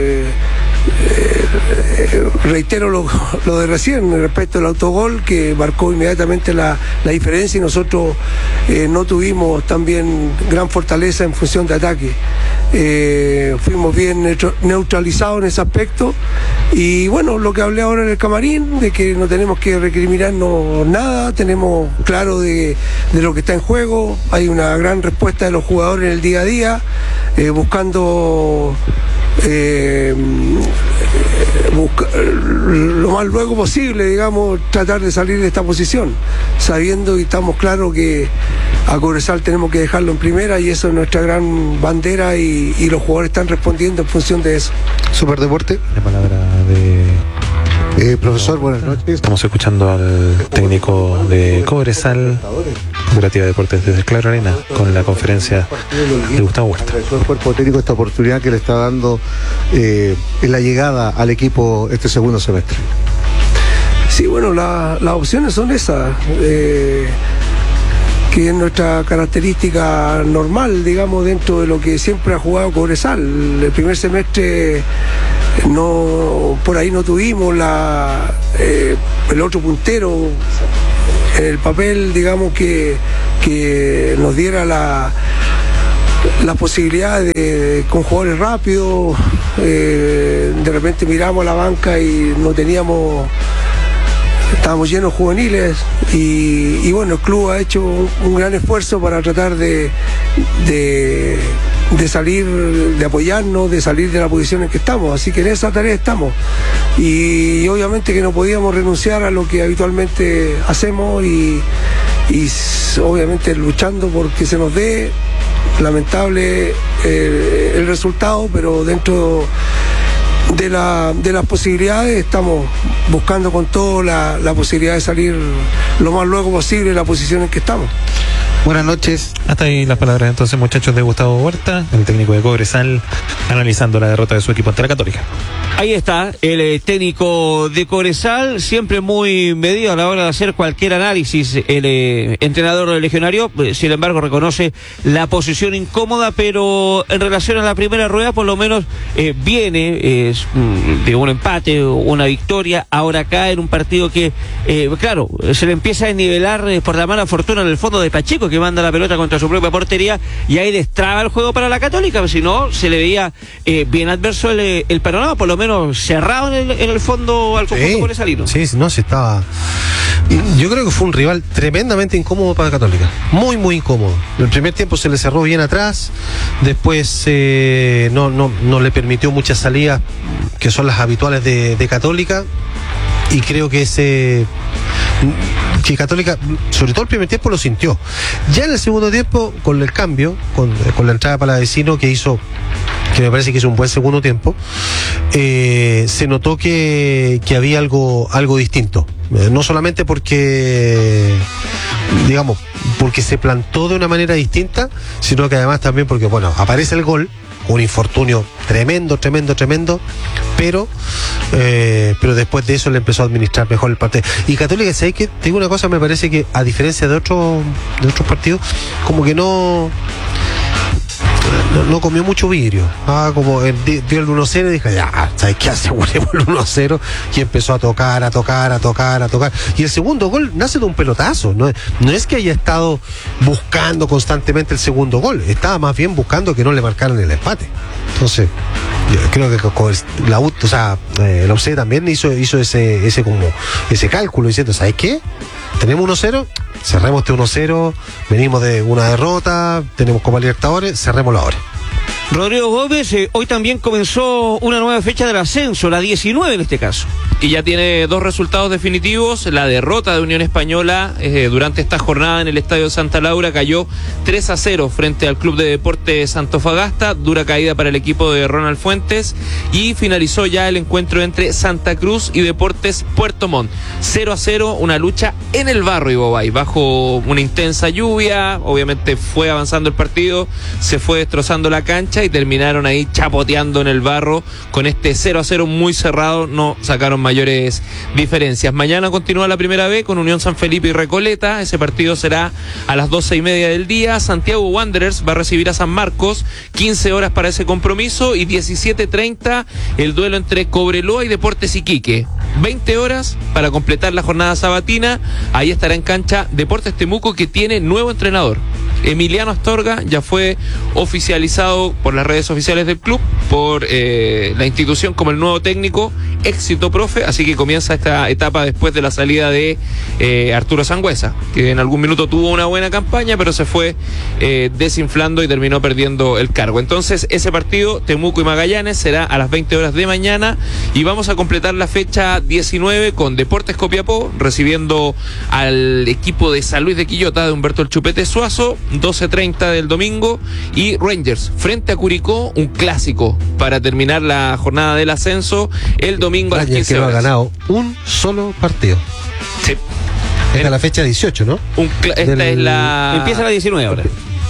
Speaker 12: reitero lo de recién respecto al autogol que marcó inmediatamente la diferencia, y nosotros no tuvimos también gran fortaleza en función de ataque. Fuimos bien neutralizados en ese aspecto, y bueno, lo que hablé ahora en el camarín, de que no tenemos que recriminarnos nada, tenemos claro de lo que está en juego, hay una gran respuesta de los jugadores en el día a día, buscando lo más luego posible, digamos, tratar de salir de esta posición, sabiendo y estamos claros que a Cobresal tenemos que dejarlo en primera, y eso es nuestra gran bandera, y los jugadores están respondiendo en función de eso.
Speaker 5: Superdeporte.
Speaker 1: La palabra de
Speaker 14: profesor, buenas noches.
Speaker 1: Estamos escuchando al técnico de Cobresal, Cooperativa de Deportes desde Claro Arena, con la conferencia de Gustavo Huerta.
Speaker 14: El cuerpo técnico, esta oportunidad que le está dando en la llegada al equipo este segundo semestre.
Speaker 12: Sí, bueno, las opciones son esas, que es nuestra característica normal, digamos, dentro de lo que siempre ha jugado Cobresal. El primer semestre por ahí no tuvimos el otro puntero en el papel, digamos, que nos diera la posibilidad de, con jugadores rápidos, de repente miramos a la banca y no teníamos, estábamos llenos juveniles, y bueno, el club ha hecho un gran esfuerzo para tratar de salir, de apoyarnos, de salir de la posición en que estamos, así que en esa tarea estamos, y obviamente que no podíamos renunciar a lo que habitualmente hacemos, y obviamente luchando porque se nos dé. Lamentable el resultado, pero dentro de las posibilidades estamos buscando con todo la posibilidad de salir lo más luego posible de la posición en que estamos.
Speaker 14: Buenas noches.
Speaker 1: Hasta ahí las palabras entonces, muchachos, de Gustavo Huerta, el técnico de Cobresal, analizando la derrota de su equipo ante la Católica.
Speaker 4: Ahí está el técnico de Cobresal, siempre muy medido a la hora de hacer cualquier análisis. El entrenador legionario, sin embargo, reconoce la posición incómoda, pero en relación a la primera rueda, por lo menos viene de un empate, una victoria. Ahora acá en un partido que, claro, se le empieza a desnivelar por la mala fortuna en el fondo de Pacheco, que manda la pelota contra su propia portería, y ahí destraba el juego para la Católica. Si no, se le veía bien adverso el panorama, por lo menos cerrado en el fondo al conjunto coresalino.
Speaker 5: Sí, no, se estaba. Yo creo que fue un rival tremendamente incómodo para Católica, muy muy incómodo. El primer tiempo se le cerró bien atrás, después no le permitió muchas salidas que son las habituales de Católica, y creo que Católica, sobre todo el primer tiempo, lo sintió. Ya en el segundo tiempo, con el cambio, con la entrada para Palavecino, que me parece que hizo un buen segundo tiempo, se notó que había algo distinto. No solamente porque se plantó de una manera distinta, sino que además también porque, bueno, aparece el gol, un infortunio tremendo, pero después de eso le empezó a administrar mejor el partido. Y Católica, ¿sabes qué? Te digo una cosa, me parece que a diferencia de otros partidos, como que no comió mucho vidrio. Como dio el 1-0 y dije, ya, ¿sabes qué? Aseguremos el 1-0, y empezó a tocar. Y el segundo gol nace de un pelotazo. No es que haya estado buscando constantemente el segundo gol, estaba más bien buscando que no le marcaran el empate. Entonces, yo creo que la UCE también hizo ese cálculo, diciendo, ¿sabes qué? Tenemos 1-0, cerremos este 1-0, venimos de una derrota, tenemos Copa Libertadores, cerrémoslo ahora.
Speaker 4: Rodrigo Gómez, hoy también comenzó una nueva fecha del ascenso, la 19 en este caso.
Speaker 8: Y ya tiene dos resultados definitivos. La derrota de Unión Española durante esta jornada en el Estadio Santa Laura cayó 3-0 frente al Club de Deportes Antofagasta. Dura caída para el equipo de Ronald Fuentes. Y finalizó ya el encuentro entre Santa Cruz y Deportes Puerto Montt. 0-0, una lucha en el barro Ibobay, bajo una intensa lluvia. Obviamente fue avanzando el partido, se fue destrozando la cancha y terminaron ahí chapoteando en el barro con este 0-0 muy cerrado. No sacaron mayores diferencias. Mañana continúa la primera B con Unión San Felipe y Recoleta. Ese partido será a las 12:30 del día. Santiago Wanderers va a recibir a San Marcos, 15 horas para ese compromiso, y 17:30 el duelo entre Cobreloa y Deportes Iquique. 20 horas para completar la jornada sabatina. Ahí estará en cancha Deportes Temuco, que tiene nuevo entrenador. Emiliano Astorga ya fue oficializado por las redes oficiales del club, por la institución como el nuevo técnico. Éxito, profe, así que comienza esta etapa después de la salida de Arturo Sangüesa, que en algún minuto tuvo una buena campaña, pero se fue desinflando y terminó perdiendo el cargo. Entonces, ese partido, Temuco y Magallanes, será a las 20 horas de mañana, y vamos a completar la fecha 19 con Deportes Copiapó recibiendo al equipo de San Luis de Quillota de Humberto El Chupete Suazo, 12:30 del domingo, y Rangers frente a Curicó, un clásico para terminar la jornada del ascenso el domingo a las 15
Speaker 5: que no ha
Speaker 8: horas.
Speaker 5: ganado un solo partido.
Speaker 8: Sí.
Speaker 5: Era la fecha 18, ¿no?
Speaker 8: Esta es la...
Speaker 4: Empieza la 19 ahora.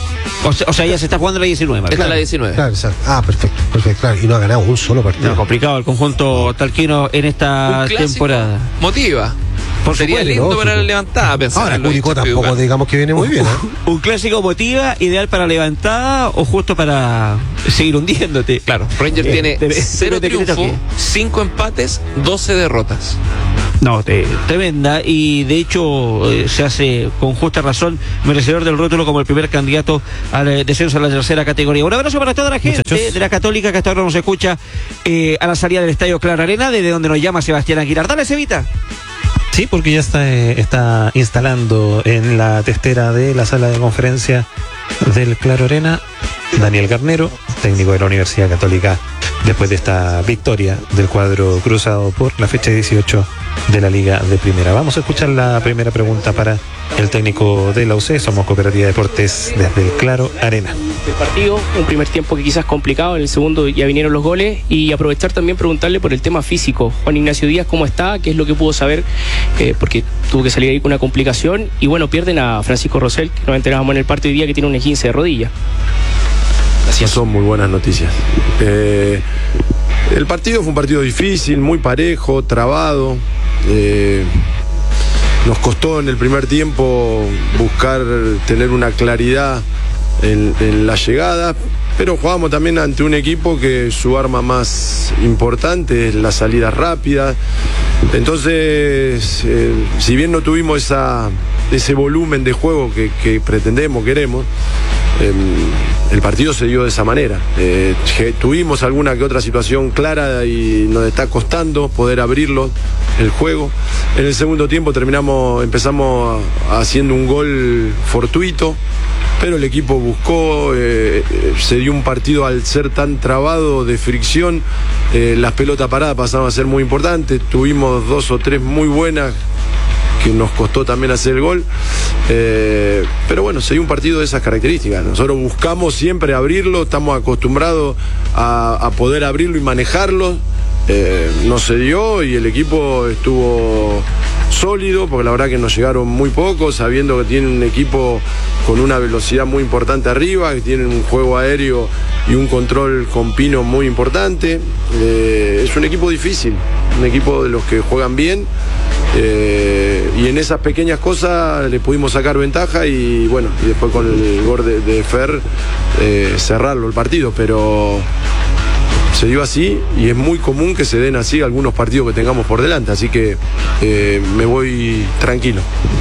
Speaker 4: O sea, ya se está jugando la 19.
Speaker 8: Esta es la 19.
Speaker 5: Claro, perfecto, claro. Y no ha ganado un solo partido.
Speaker 4: No, complicado el conjunto talquino en esta temporada.
Speaker 8: Motiva. Sería
Speaker 5: supuesto,
Speaker 8: lindo
Speaker 5: lógico.
Speaker 8: para la levantada, pensar.
Speaker 5: Ahora, Curicó tampoco digamos que viene muy bien, ¿eh?
Speaker 4: Un clásico motiva, ideal para levantada o justo para seguir hundiéndote.
Speaker 8: Claro, Rangers tiene 0 triunfos, 5 empates, 12 derrotas.
Speaker 4: No, tremenda, y de hecho se hace con justa razón merecedor del rótulo como el primer candidato al descenso a la tercera categoría. Un abrazo para toda la gente de la Católica que hasta ahora nos escucha a la salida del Estadio Claro Arena, desde donde nos llama Sebastián Aguilar. Dale, Cevita.
Speaker 1: Sí, porque ya está instalando en la testera de la sala de conferencia del Claro Arena Daniel Garnero, técnico de la Universidad Católica, después de esta victoria del cuadro cruzado por la fecha 18 de la Liga de Primera. Vamos a escuchar la primera pregunta para el técnico de la UC. Somos Cooperativa de Deportes desde el Claro Arena.
Speaker 15: El partido, un primer tiempo que quizás complicado, en el segundo ya vinieron los goles, y aprovechar también preguntarle por el tema físico. Juan Ignacio Díaz, ¿cómo está? ¿Qué es lo que pudo saber? Porque tuvo que salir ahí con una complicación, y bueno, pierden a Francisco Rosell, que nos enterábamos en el partido hoy día que tiene un esguince de rodilla.
Speaker 6: Esas son muy buenas noticias. El partido fue un partido difícil, muy parejo, trabado. Nos costó en el primer tiempo buscar tener una claridad en la llegada, pero jugamos también ante un equipo que su arma más importante es la salida rápida. Entonces, si bien no tuvimos ese volumen de juego que pretendemos, queremos, el partido se dio de esa manera. Tuvimos alguna que otra situación clara y nos está costando poder abrirlo el juego. En el segundo tiempo empezamos haciendo un gol fortuito, pero el equipo buscó, se dio un partido al ser tan trabado de fricción, las pelotas paradas pasaron a ser muy importantes, tuvimos 2 o 3 muy buenas que nos costó también hacer el gol, pero bueno, se dio un partido de esas características. Nosotros buscamos siempre abrirlo, estamos acostumbrados a poder abrirlo y manejarlo. No se dio y el equipo estuvo sólido, porque la verdad que nos llegaron muy pocos, sabiendo que tienen un equipo con una velocidad muy importante arriba, que tienen un juego aéreo y un control con Pino muy importante. Es un equipo difícil, un equipo de los que juegan bien, y en esas pequeñas cosas le pudimos sacar ventaja y bueno, y después con el gol de Fer cerrarlo el partido, pero se dio así y es muy común que se den así algunos partidos que tengamos por delante, así que me voy tranquilo.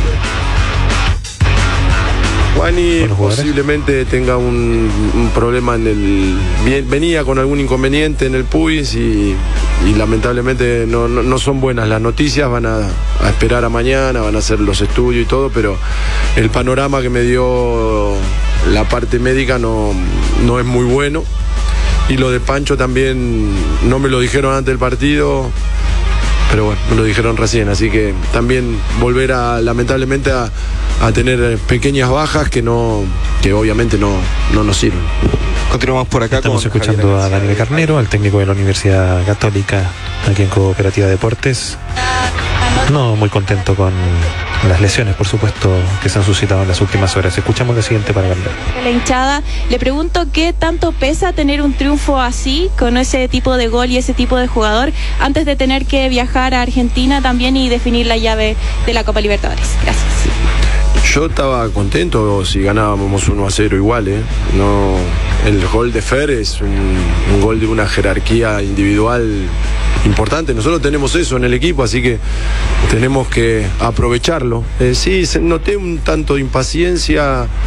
Speaker 6: Juani posiblemente tenga un problema venía con algún inconveniente en el pubis y lamentablemente no son buenas las noticias. Van a esperar a mañana, van a hacer los estudios y todo, pero el panorama que me dio la parte médica no es muy bueno. Y lo de Pancho también no me lo dijeron antes del partido, pero bueno, me lo dijeron recién, así que también volver lamentablemente a tener pequeñas bajas que obviamente no nos sirven.
Speaker 1: Continuamos por acá. Estamos escuchando a Daniel Garnero, al técnico de la Universidad Católica, aquí en Cooperativa de Deportes. No muy contento con las lesiones, por supuesto, que se han suscitado en las últimas horas. Escuchamos lo siguiente para Garnero.
Speaker 13: La hinchada, le pregunto qué tanto pesa tener un triunfo así, con ese tipo de gol y ese tipo de jugador, antes de tener que viajar a Argentina también y definir la llave de la Copa Libertadores. Gracias.
Speaker 6: Yo estaba contento si ganábamos 1-0 igual, No, el gol de Fer es un gol de una jerarquía individual importante. Nosotros tenemos eso en el equipo, así que tenemos que aprovecharlo. Sí, noté un tanto de impaciencia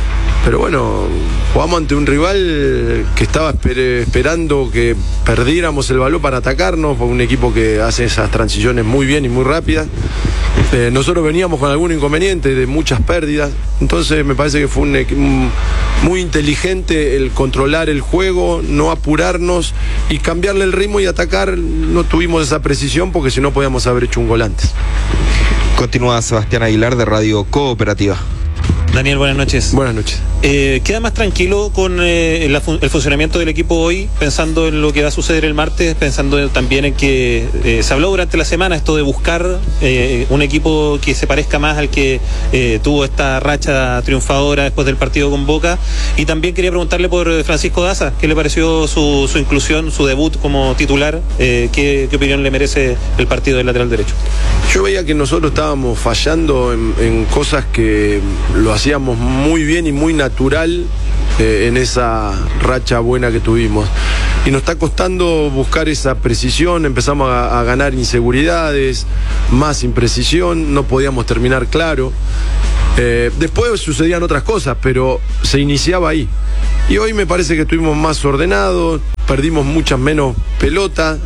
Speaker 6: Pero bueno, jugamos ante un rival que estaba esperando que perdiéramos el balón para atacarnos, por un equipo que hace esas transiciones muy bien y muy rápidas. Nosotros veníamos con algún inconveniente de muchas pérdidas, entonces me parece que fue muy inteligente el controlar el juego, no apurarnos y cambiarle el ritmo y atacar. No tuvimos esa precisión porque si no podíamos haber hecho un gol antes.
Speaker 16: Continúa Sebastián Aguilar de Radio Cooperativa.
Speaker 1: Daniel, buenas noches.
Speaker 6: Buenas noches.
Speaker 1: ¿Queda más tranquilo con el funcionamiento del equipo hoy, pensando en lo que va a suceder el martes, pensando también en que se habló durante la semana esto de buscar un equipo que se parezca más al que tuvo esta racha triunfadora después del partido con Boca? Y también quería preguntarle por Francisco Daza, ¿qué le pareció su inclusión, su debut como titular? ¿Qué opinión le merece el partido del lateral derecho?
Speaker 6: Yo veía que nosotros estábamos fallando en cosas que lo hacíamos muy bien y muy natural en esa racha buena que tuvimos. Y nos está costando buscar esa precisión, empezamos a ganar inseguridades, más imprecisión, no podíamos terminar claro. Después sucedían otras cosas, pero se iniciaba ahí. Y hoy me parece que estuvimos más ordenados, perdimos muchas menos pelotas.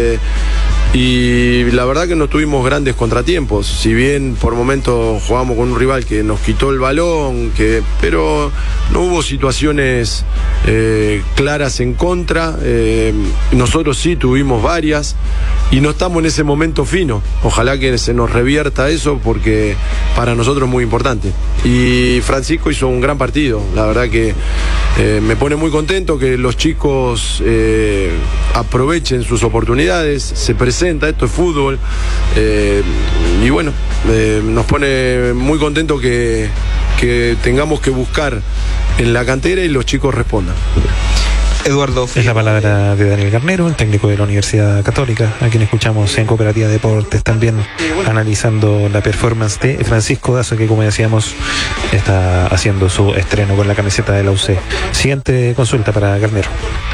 Speaker 6: Y la verdad que no tuvimos grandes contratiempos, si bien por momentos jugamos con un rival que nos quitó el balón, pero no hubo situaciones claras en contra. Nosotros sí tuvimos varias y no estamos en ese momento fino. Ojalá que se nos revierta eso porque para nosotros es muy importante. Y Francisco hizo un gran partido, la verdad que me pone muy contento que los chicos aprovechen sus oportunidades, se presenta, esto es fútbol, y bueno, nos pone muy contento que tengamos que buscar en la cantera y los chicos respondan.
Speaker 16: Eduardo.
Speaker 1: Es la palabra de Daniel Garnero, el técnico de la Universidad Católica, a quien escuchamos en Cooperativa Deportes también analizando la performance de Francisco Daza, que como decíamos está haciendo su estreno con la camiseta de la UC. Siguiente consulta para Garnero.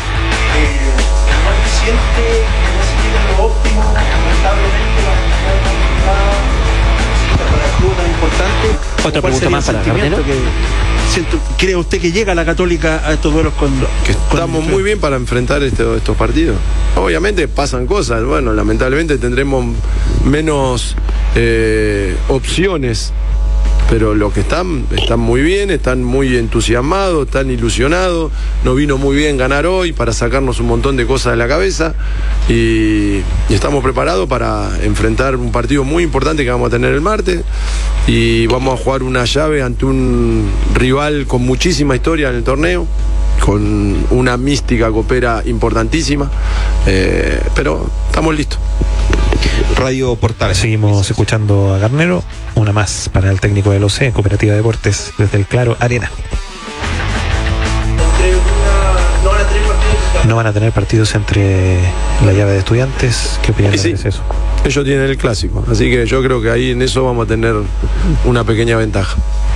Speaker 4: Otra pregunta más para Garnero.
Speaker 3: ¿Cree usted que llega la Católica a estos duelos
Speaker 6: que estamos muy bien para enfrentar estos partidos? Obviamente pasan cosas, bueno, lamentablemente tendremos menos opciones, pero los que están muy bien, están muy entusiasmados, están ilusionados. Nos vino muy bien ganar hoy para sacarnos un montón de cosas de la cabeza y estamos preparados para enfrentar un partido muy importante que vamos a tener el martes, y vamos a jugar una llave ante un rival con muchísima historia en el torneo, con una mística copera importantísima, pero estamos listos.
Speaker 16: Radio Portales.
Speaker 1: Seguimos escuchando a Garnero, una más para el técnico del OC, Cooperativa Deportes, desde el Claro Arena. No van a tener partidos entre la llave de Estudiantes. ¿Qué opinión es eso?
Speaker 6: Ellos tienen el clásico, así que yo creo que ahí en eso vamos a tener una pequeña ventaja.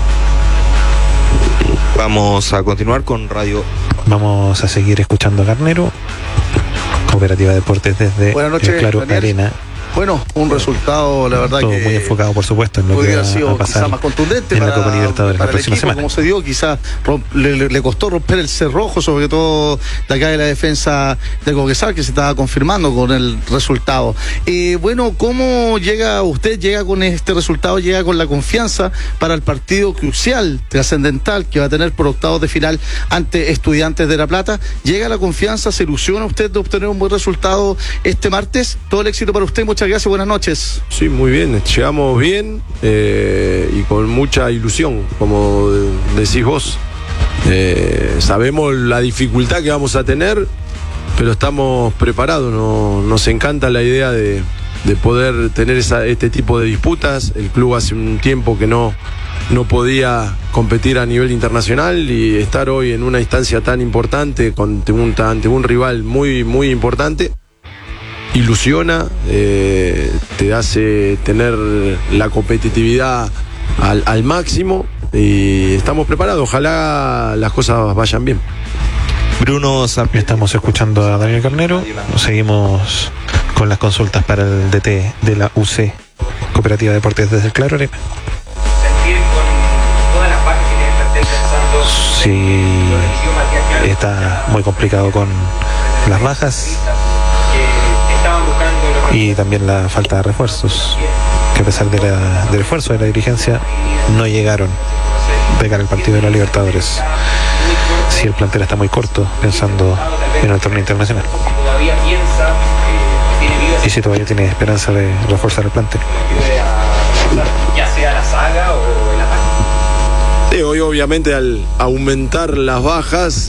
Speaker 16: Vamos a continuar con Radio.
Speaker 1: Vamos a seguir escuchando a Garnero, Cooperativa Deportes desde el Claro Daniel. Arena.
Speaker 11: Bueno, un resultado, la verdad,
Speaker 1: todo
Speaker 11: que
Speaker 1: muy enfocado, por supuesto, en lo que va a pasar
Speaker 11: más contundente
Speaker 1: en
Speaker 11: para
Speaker 1: la Copa Libertadores la próxima semana.
Speaker 11: Como se dio, quizás le costó romper el cerrojo, sobre todo de acá de la defensa de Cobresal, que se estaba confirmando con el resultado. Bueno, ¿cómo llega usted? ¿Llega con este resultado? ¿Llega con la confianza para el partido crucial, trascendental, que va a tener por octavos de final ante Estudiantes de La Plata? ¿Llega la confianza? ¿Se ilusiona usted de obtener un buen resultado este martes? Todo el éxito para usted, muchas gracias, buenas noches.
Speaker 6: Sí, muy bien, llegamos bien y con mucha ilusión, como decís vos. Sabemos la dificultad que vamos a tener, pero estamos preparados. Nos encanta la idea de poder tener este tipo de disputas. El club hace un tiempo que no podía competir a nivel internacional, y estar hoy en una instancia tan importante ante un rival muy, muy importante ilusiona, te hace tener la competitividad al máximo, y estamos preparados. Ojalá las cosas vayan bien.
Speaker 16: Bruno Sampier.
Speaker 1: Estamos escuchando a Daniel Garnero. Seguimos con las consultas para el DT de la UC, Cooperativa Deportes desde el Claro Arena.
Speaker 17: Sentir con todas las bajas que tiene el plantel pensando
Speaker 1: sí está muy complicado con las bajas y también la falta de refuerzos, que a pesar del esfuerzo de la dirigencia no llegaron de cara al partido de la Libertadores. Si el plantel está muy corto pensando en el torneo internacional y si todavía tiene esperanza de reforzar el plantel,
Speaker 17: ya sea la saga o el ataque.
Speaker 6: Sí, hoy obviamente al aumentar las bajas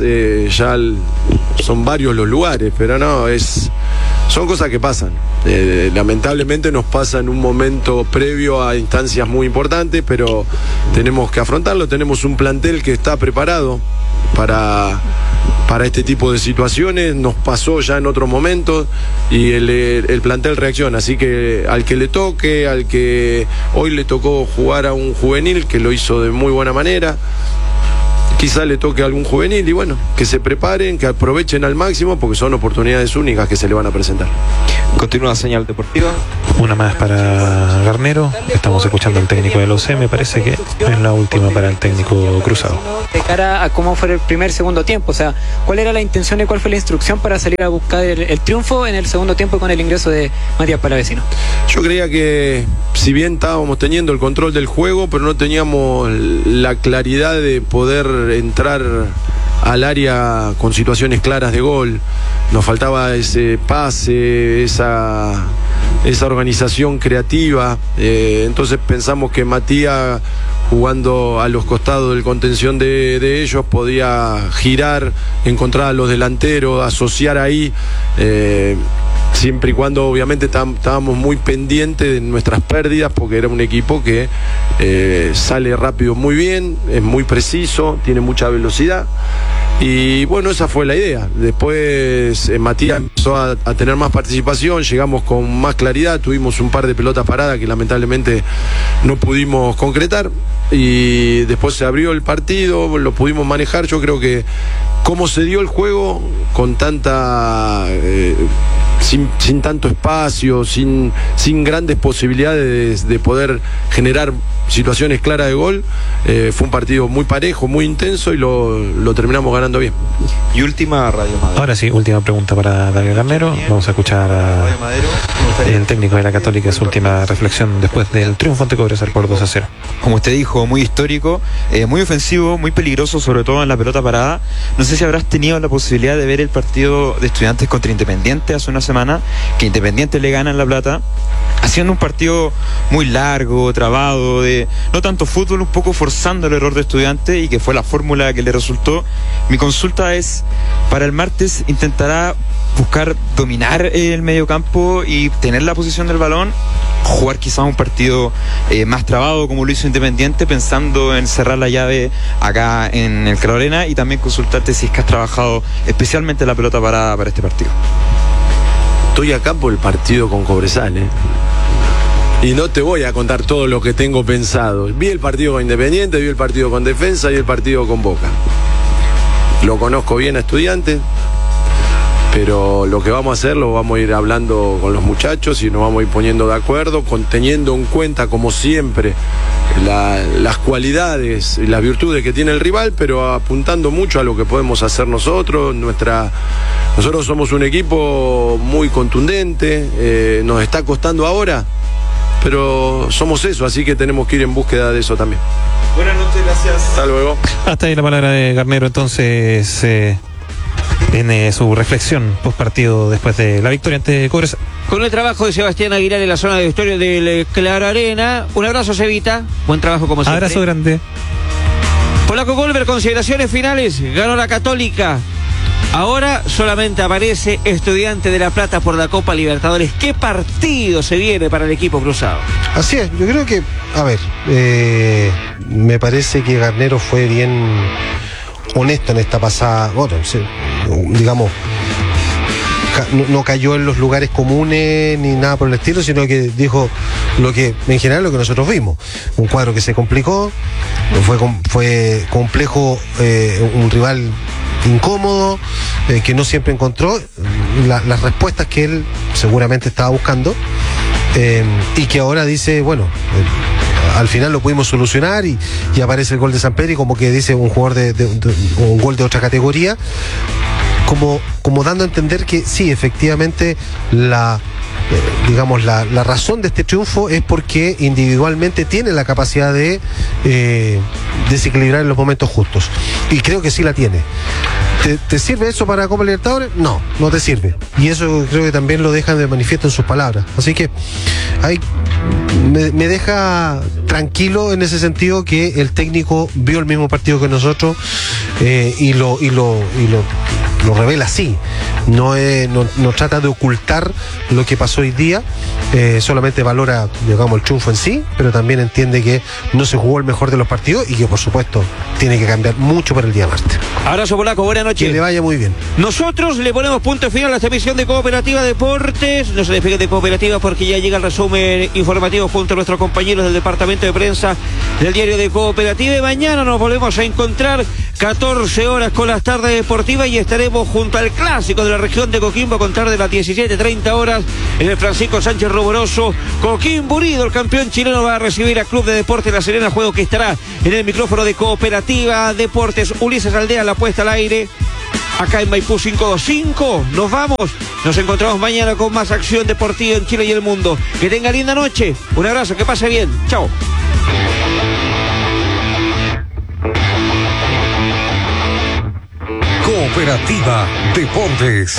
Speaker 6: son varios los lugares, pero no, son cosas que pasan. Lamentablemente nos pasa en un momento previo a instancias muy importantes, pero tenemos que afrontarlo. Tenemos un plantel que está preparado para este tipo de situaciones. Nos pasó ya en otros momentos y el plantel reacciona. Así que al que le toque, al que hoy le tocó jugar a un juvenil que lo hizo de muy buena manera, quizá le toque a algún juvenil y bueno, que se preparen, que aprovechen al máximo porque son oportunidades únicas que se le van a presentar.
Speaker 16: Continúa Señal Deportiva.
Speaker 1: Una más para Garnero. Estamos escuchando al técnico de la UC. Me parece que es la última para el técnico Cruzado.
Speaker 18: De cara a cómo fue el primer, segundo tiempo, o sea, ¿cuál era la intención y cuál fue la instrucción para salir a buscar el triunfo en el segundo tiempo con el ingreso de Matías Palavecino?
Speaker 6: Yo creía que si bien estábamos teniendo el control del juego, pero no teníamos la claridad de poder entrar al área con situaciones claras de gol. Nos faltaba ese pase, esa organización creativa. Entonces pensamos que Matías, jugando a los costados del contención de ellos, podía girar, encontrar a los delanteros, asociar ahí, siempre y cuando obviamente estábamos muy pendientes de nuestras pérdidas, porque era un equipo que sale rápido muy bien, es muy preciso, tiene mucha velocidad. Y bueno, esa fue la idea. Después Matías empezó a tener más participación, llegamos con más claridad, tuvimos un par de pelotas paradas que lamentablemente no pudimos concretar y después se abrió el partido, lo pudimos manejar. Yo creo que cómo se dio el juego con tanta sin tanto espacio, sin grandes posibilidades de poder generar situaciones claras de gol, fue un partido muy parejo, muy intenso y lo terminamos ganando bien.
Speaker 16: Y última, Radio Madero.
Speaker 1: Ahora sí, última pregunta para David Garnero. Vamos a escuchar el técnico de la Católica, su última reflexión después del triunfo ante Cobresal por 2-0.
Speaker 16: Como usted dijo, muy histórico, muy ofensivo, muy peligroso, sobre todo en la pelota parada. No sé si habrás tenido la posibilidad de ver el partido de Estudiantes contra Independiente hace una semana, que Independiente le gana en La Plata, haciendo un partido muy largo, trabado, de no tanto fútbol, un poco forzando el error de Estudiantes, y que fue la fórmula que le resultó. Mi consulta es, para el martes, ¿intentará buscar dominar el mediocampo y tener la posición del balón, jugar quizás un partido más trabado como lo hizo Independiente, pensando en cerrar la llave acá en el Calor Arena? Y también consultarte si es que has trabajado especialmente la pelota parada para este partido.
Speaker 6: Estoy acá por el partido con Cobresal, y no te voy a contar todo lo que tengo pensado. Vi el partido con Independiente, vi el partido con Defensa y el partido con Boca. Lo conozco bien a Estudiantes, pero lo que vamos a hacer lo vamos a ir hablando con los muchachos y nos vamos a ir poniendo de acuerdo, teniendo en cuenta, como siempre, las cualidades y las virtudes que tiene el rival, pero apuntando mucho a lo que podemos hacer nosotros. Nosotros somos un equipo muy contundente, nos está costando ahora, pero somos eso, así que tenemos que ir en búsqueda de eso también.
Speaker 16: Buenas noches, gracias.
Speaker 6: Hasta luego.
Speaker 1: Hasta ahí la palabra de Garnero, entonces, en su reflexión post partido después de la victoria ante Cobresal.
Speaker 4: Con el trabajo de Sebastián Aguilar en la zona de vestuario del Claro Arena. Un abrazo, Cevita. Buen trabajo como siempre.
Speaker 1: Abrazo grande.
Speaker 4: Polaco Golver, consideraciones finales. Ganó la Católica. Ahora solamente aparece Estudiante de La Plata por la Copa Libertadores. ¿Qué partido se viene para el equipo cruzado?
Speaker 5: Así es, yo creo que, a ver, me parece que Garnero fue bien honesto en esta pasada, bueno, digamos, no cayó en los lugares comunes ni nada por el estilo, sino que dijo en general lo que nosotros vimos. Un cuadro que se complicó, fue complejo, un rival incómodo, que no siempre encontró las respuestas que él seguramente estaba buscando, y que ahora dice, bueno, al final lo pudimos solucionar y aparece el gol de Sampedri, como que dice un jugador un gol de otra categoría, como dando a entender que sí, efectivamente la razón de este triunfo es porque individualmente tiene la capacidad de desequilibrar en los momentos justos, y creo que sí la tiene. ¿Te sirve eso para Copa Libertadores? No te sirve, y eso creo que también lo dejan de manifiesto en sus palabras, así que me deja tranquilo en ese sentido que el técnico vio el mismo partido que nosotros y lo revela así. No trata de ocultar lo que pasó hoy día, solamente valora, digamos, el triunfo en sí, pero también entiende que no se jugó el mejor de los partidos y que por supuesto tiene que cambiar mucho para el día martes.
Speaker 4: Abrazo polaco, buenas noches.
Speaker 5: Que le vaya muy bien.
Speaker 4: Nosotros le ponemos punto final a esta emisión de Cooperativa Deportes. No se despeguen de Cooperativa porque ya llega el resumen informativo junto a nuestros compañeros del departamento de prensa del diario de Cooperativa, y mañana nos volvemos a encontrar 14 horas con las tardes deportivas y estaremos junto al clásico de la región de Coquimbo a contar de las 17:30 horas en el Francisco Sánchez Rumoroso. Coquimbo Unido, el campeón chileno, va a recibir a Club de Deportes La Serena, juego que estará en el micrófono de Cooperativa Deportes. Ulises Aldea, la puesta al aire acá en Maipú 525. Nos vamos, nos encontramos mañana con más acción deportiva en Chile y el mundo. Que tenga linda noche, un abrazo, que pase bien, chao.
Speaker 2: Cooperativa Deportes.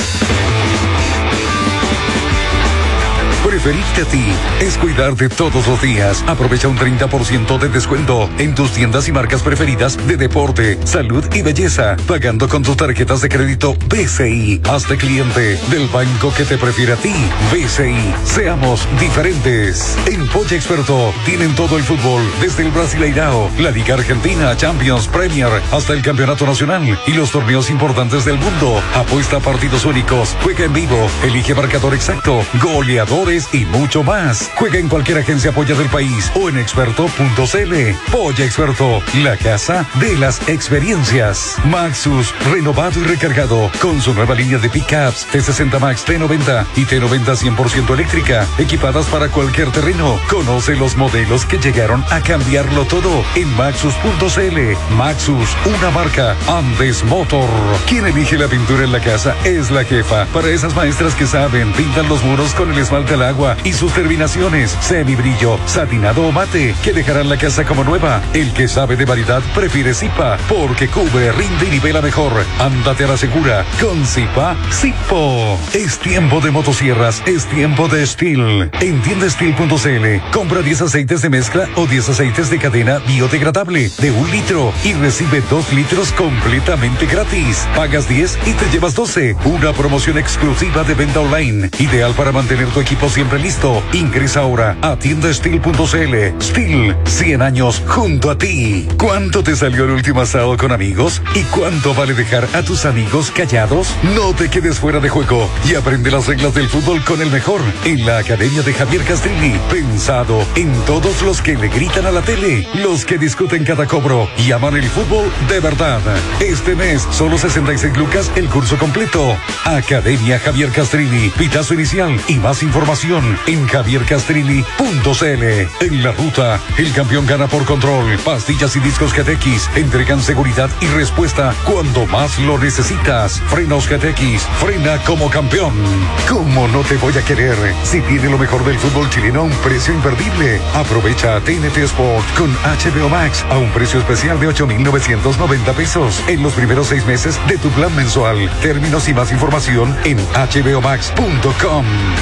Speaker 2: Preferirte a ti es cuidarte todos los días. Aprovecha un 30% de descuento en tus tiendas y marcas preferidas de deporte, salud y belleza, pagando con tus tarjetas de crédito BCI. Hazte cliente del banco que te prefiere a ti. BCI, seamos diferentes. En Polla Experto tienen todo el fútbol, desde el Brasileirao, la Liga Argentina, Champions, Premier, hasta el Campeonato Nacional y los torneos importantes del mundo. Apuesta a partidos únicos, juega en vivo, elige marcador exacto, goleadores y mucho más. Juega en cualquier agencia Polla del país o en experto.cl. Polla Experto, la casa de las experiencias. Maxus, renovado y recargado, con su nueva línea de pickups T60 Max, T90 y T90 100% eléctrica, equipadas para cualquier terreno. Conoce los modelos que llegaron a cambiarlo todo en maxus.cl. Maxus, una marca Andes Motor. Quien elige la pintura en la casa es la jefa. Para esas maestras que saben, pintan los muros con el esmalte al agua y sus terminaciones, semibrillo, satinado o mate, que dejarán la casa como nueva. El que sabe de variedad prefiere Zipa, porque cubre, rinde y nivela mejor. Ándate a la segura con Zipa Zipo. Es tiempo de motosierras, es tiempo de Steel. En tiendasteel.cl compra 10 aceites de mezcla o 10 aceites de cadena biodegradable de 1 litro y recibe 2 litros completamente gratis. Pagas 10 y te llevas 12. Una promoción exclusiva de venta online, ideal para mantener tu equipo siempre listo. Ingresa ahora a tiendasteel.cl. Steel, 100 años junto a ti. ¿Cuánto te salió el último asado con amigos? ¿Y cuánto vale dejar a tus amigos callados? No te quedes fuera de juego y aprende las reglas del fútbol con el mejor en la Academia de Javier Castrilli. Pensado en todos los que le gritan a la tele, los que discuten cada cobro y aman el fútbol de verdad. Este mes, solo 66 lucas el curso completo. Academia Javier Castrilli. Pitazo inicial y más información en javiercastrilli.cl. En la ruta, el campeón gana por control. Pastillas y discos GTX entregan seguridad y respuesta cuando más lo necesitas. Frenos GTX, frena como campeón. ¿Cómo no te voy a querer si tiene lo mejor del fútbol chileno a un precio imperdible? Aprovecha TNT Sport con HBO Max a un precio especial de 8,990 pesos en los primeros 6 meses de tu plan mensual. Términos y más información en hbomax.com.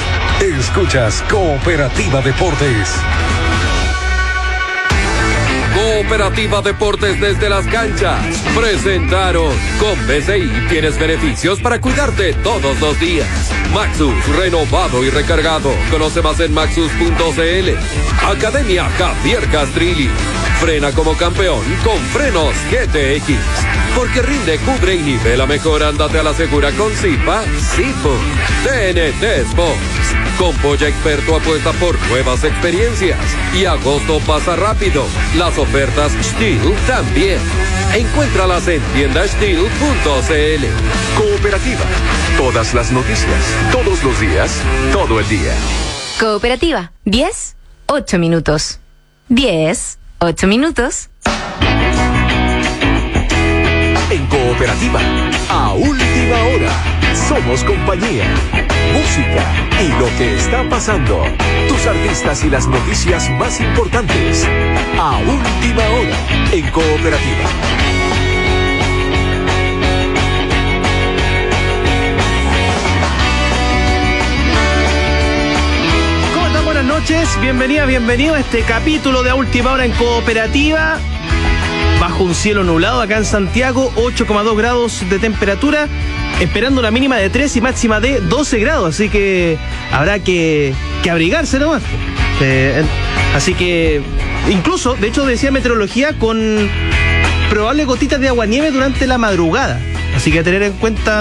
Speaker 2: Escuchas Cooperativa Deportes.
Speaker 19: Cooperativa Deportes desde las canchas presentaron: con BCI tienes beneficios para cuidarte todos los días. Maxus, renovado y recargado. Conoce más en maxus.cl. Academia Javier Castrilli. Frena como campeón con frenos GTX. Porque rinde, cubre y nivela mejor. Ándate a la segura con Zipa Zipo. TNT Sports. Con Polla Experto apuesta por nuevas experiencias. Y agosto pasa rápido. Las ofertas Steel también. Encuéntralas en tiendasteel.cl.
Speaker 20: Cooperativa. Todas las noticias, todos los días, todo el día.
Speaker 21: Cooperativa. 10, 8 minutos. 10, 8 minutos.
Speaker 20: En Cooperativa, a última hora, somos compañía, música y lo que está pasando. Tus artistas y las noticias más importantes. A última hora, en Cooperativa.
Speaker 22: ¿Cómo están? Buenas noches, bienvenido a este capítulo de A Última Hora en Cooperativa. Bajo un cielo nublado acá en Santiago, 8,2 grados de temperatura, esperando una mínima de 3 y máxima de 12 grados, así que habrá que abrigarse nomás. Así que, incluso, de hecho decía meteorología, con probables gotitas de aguanieve durante la madrugada, así que a tener en cuenta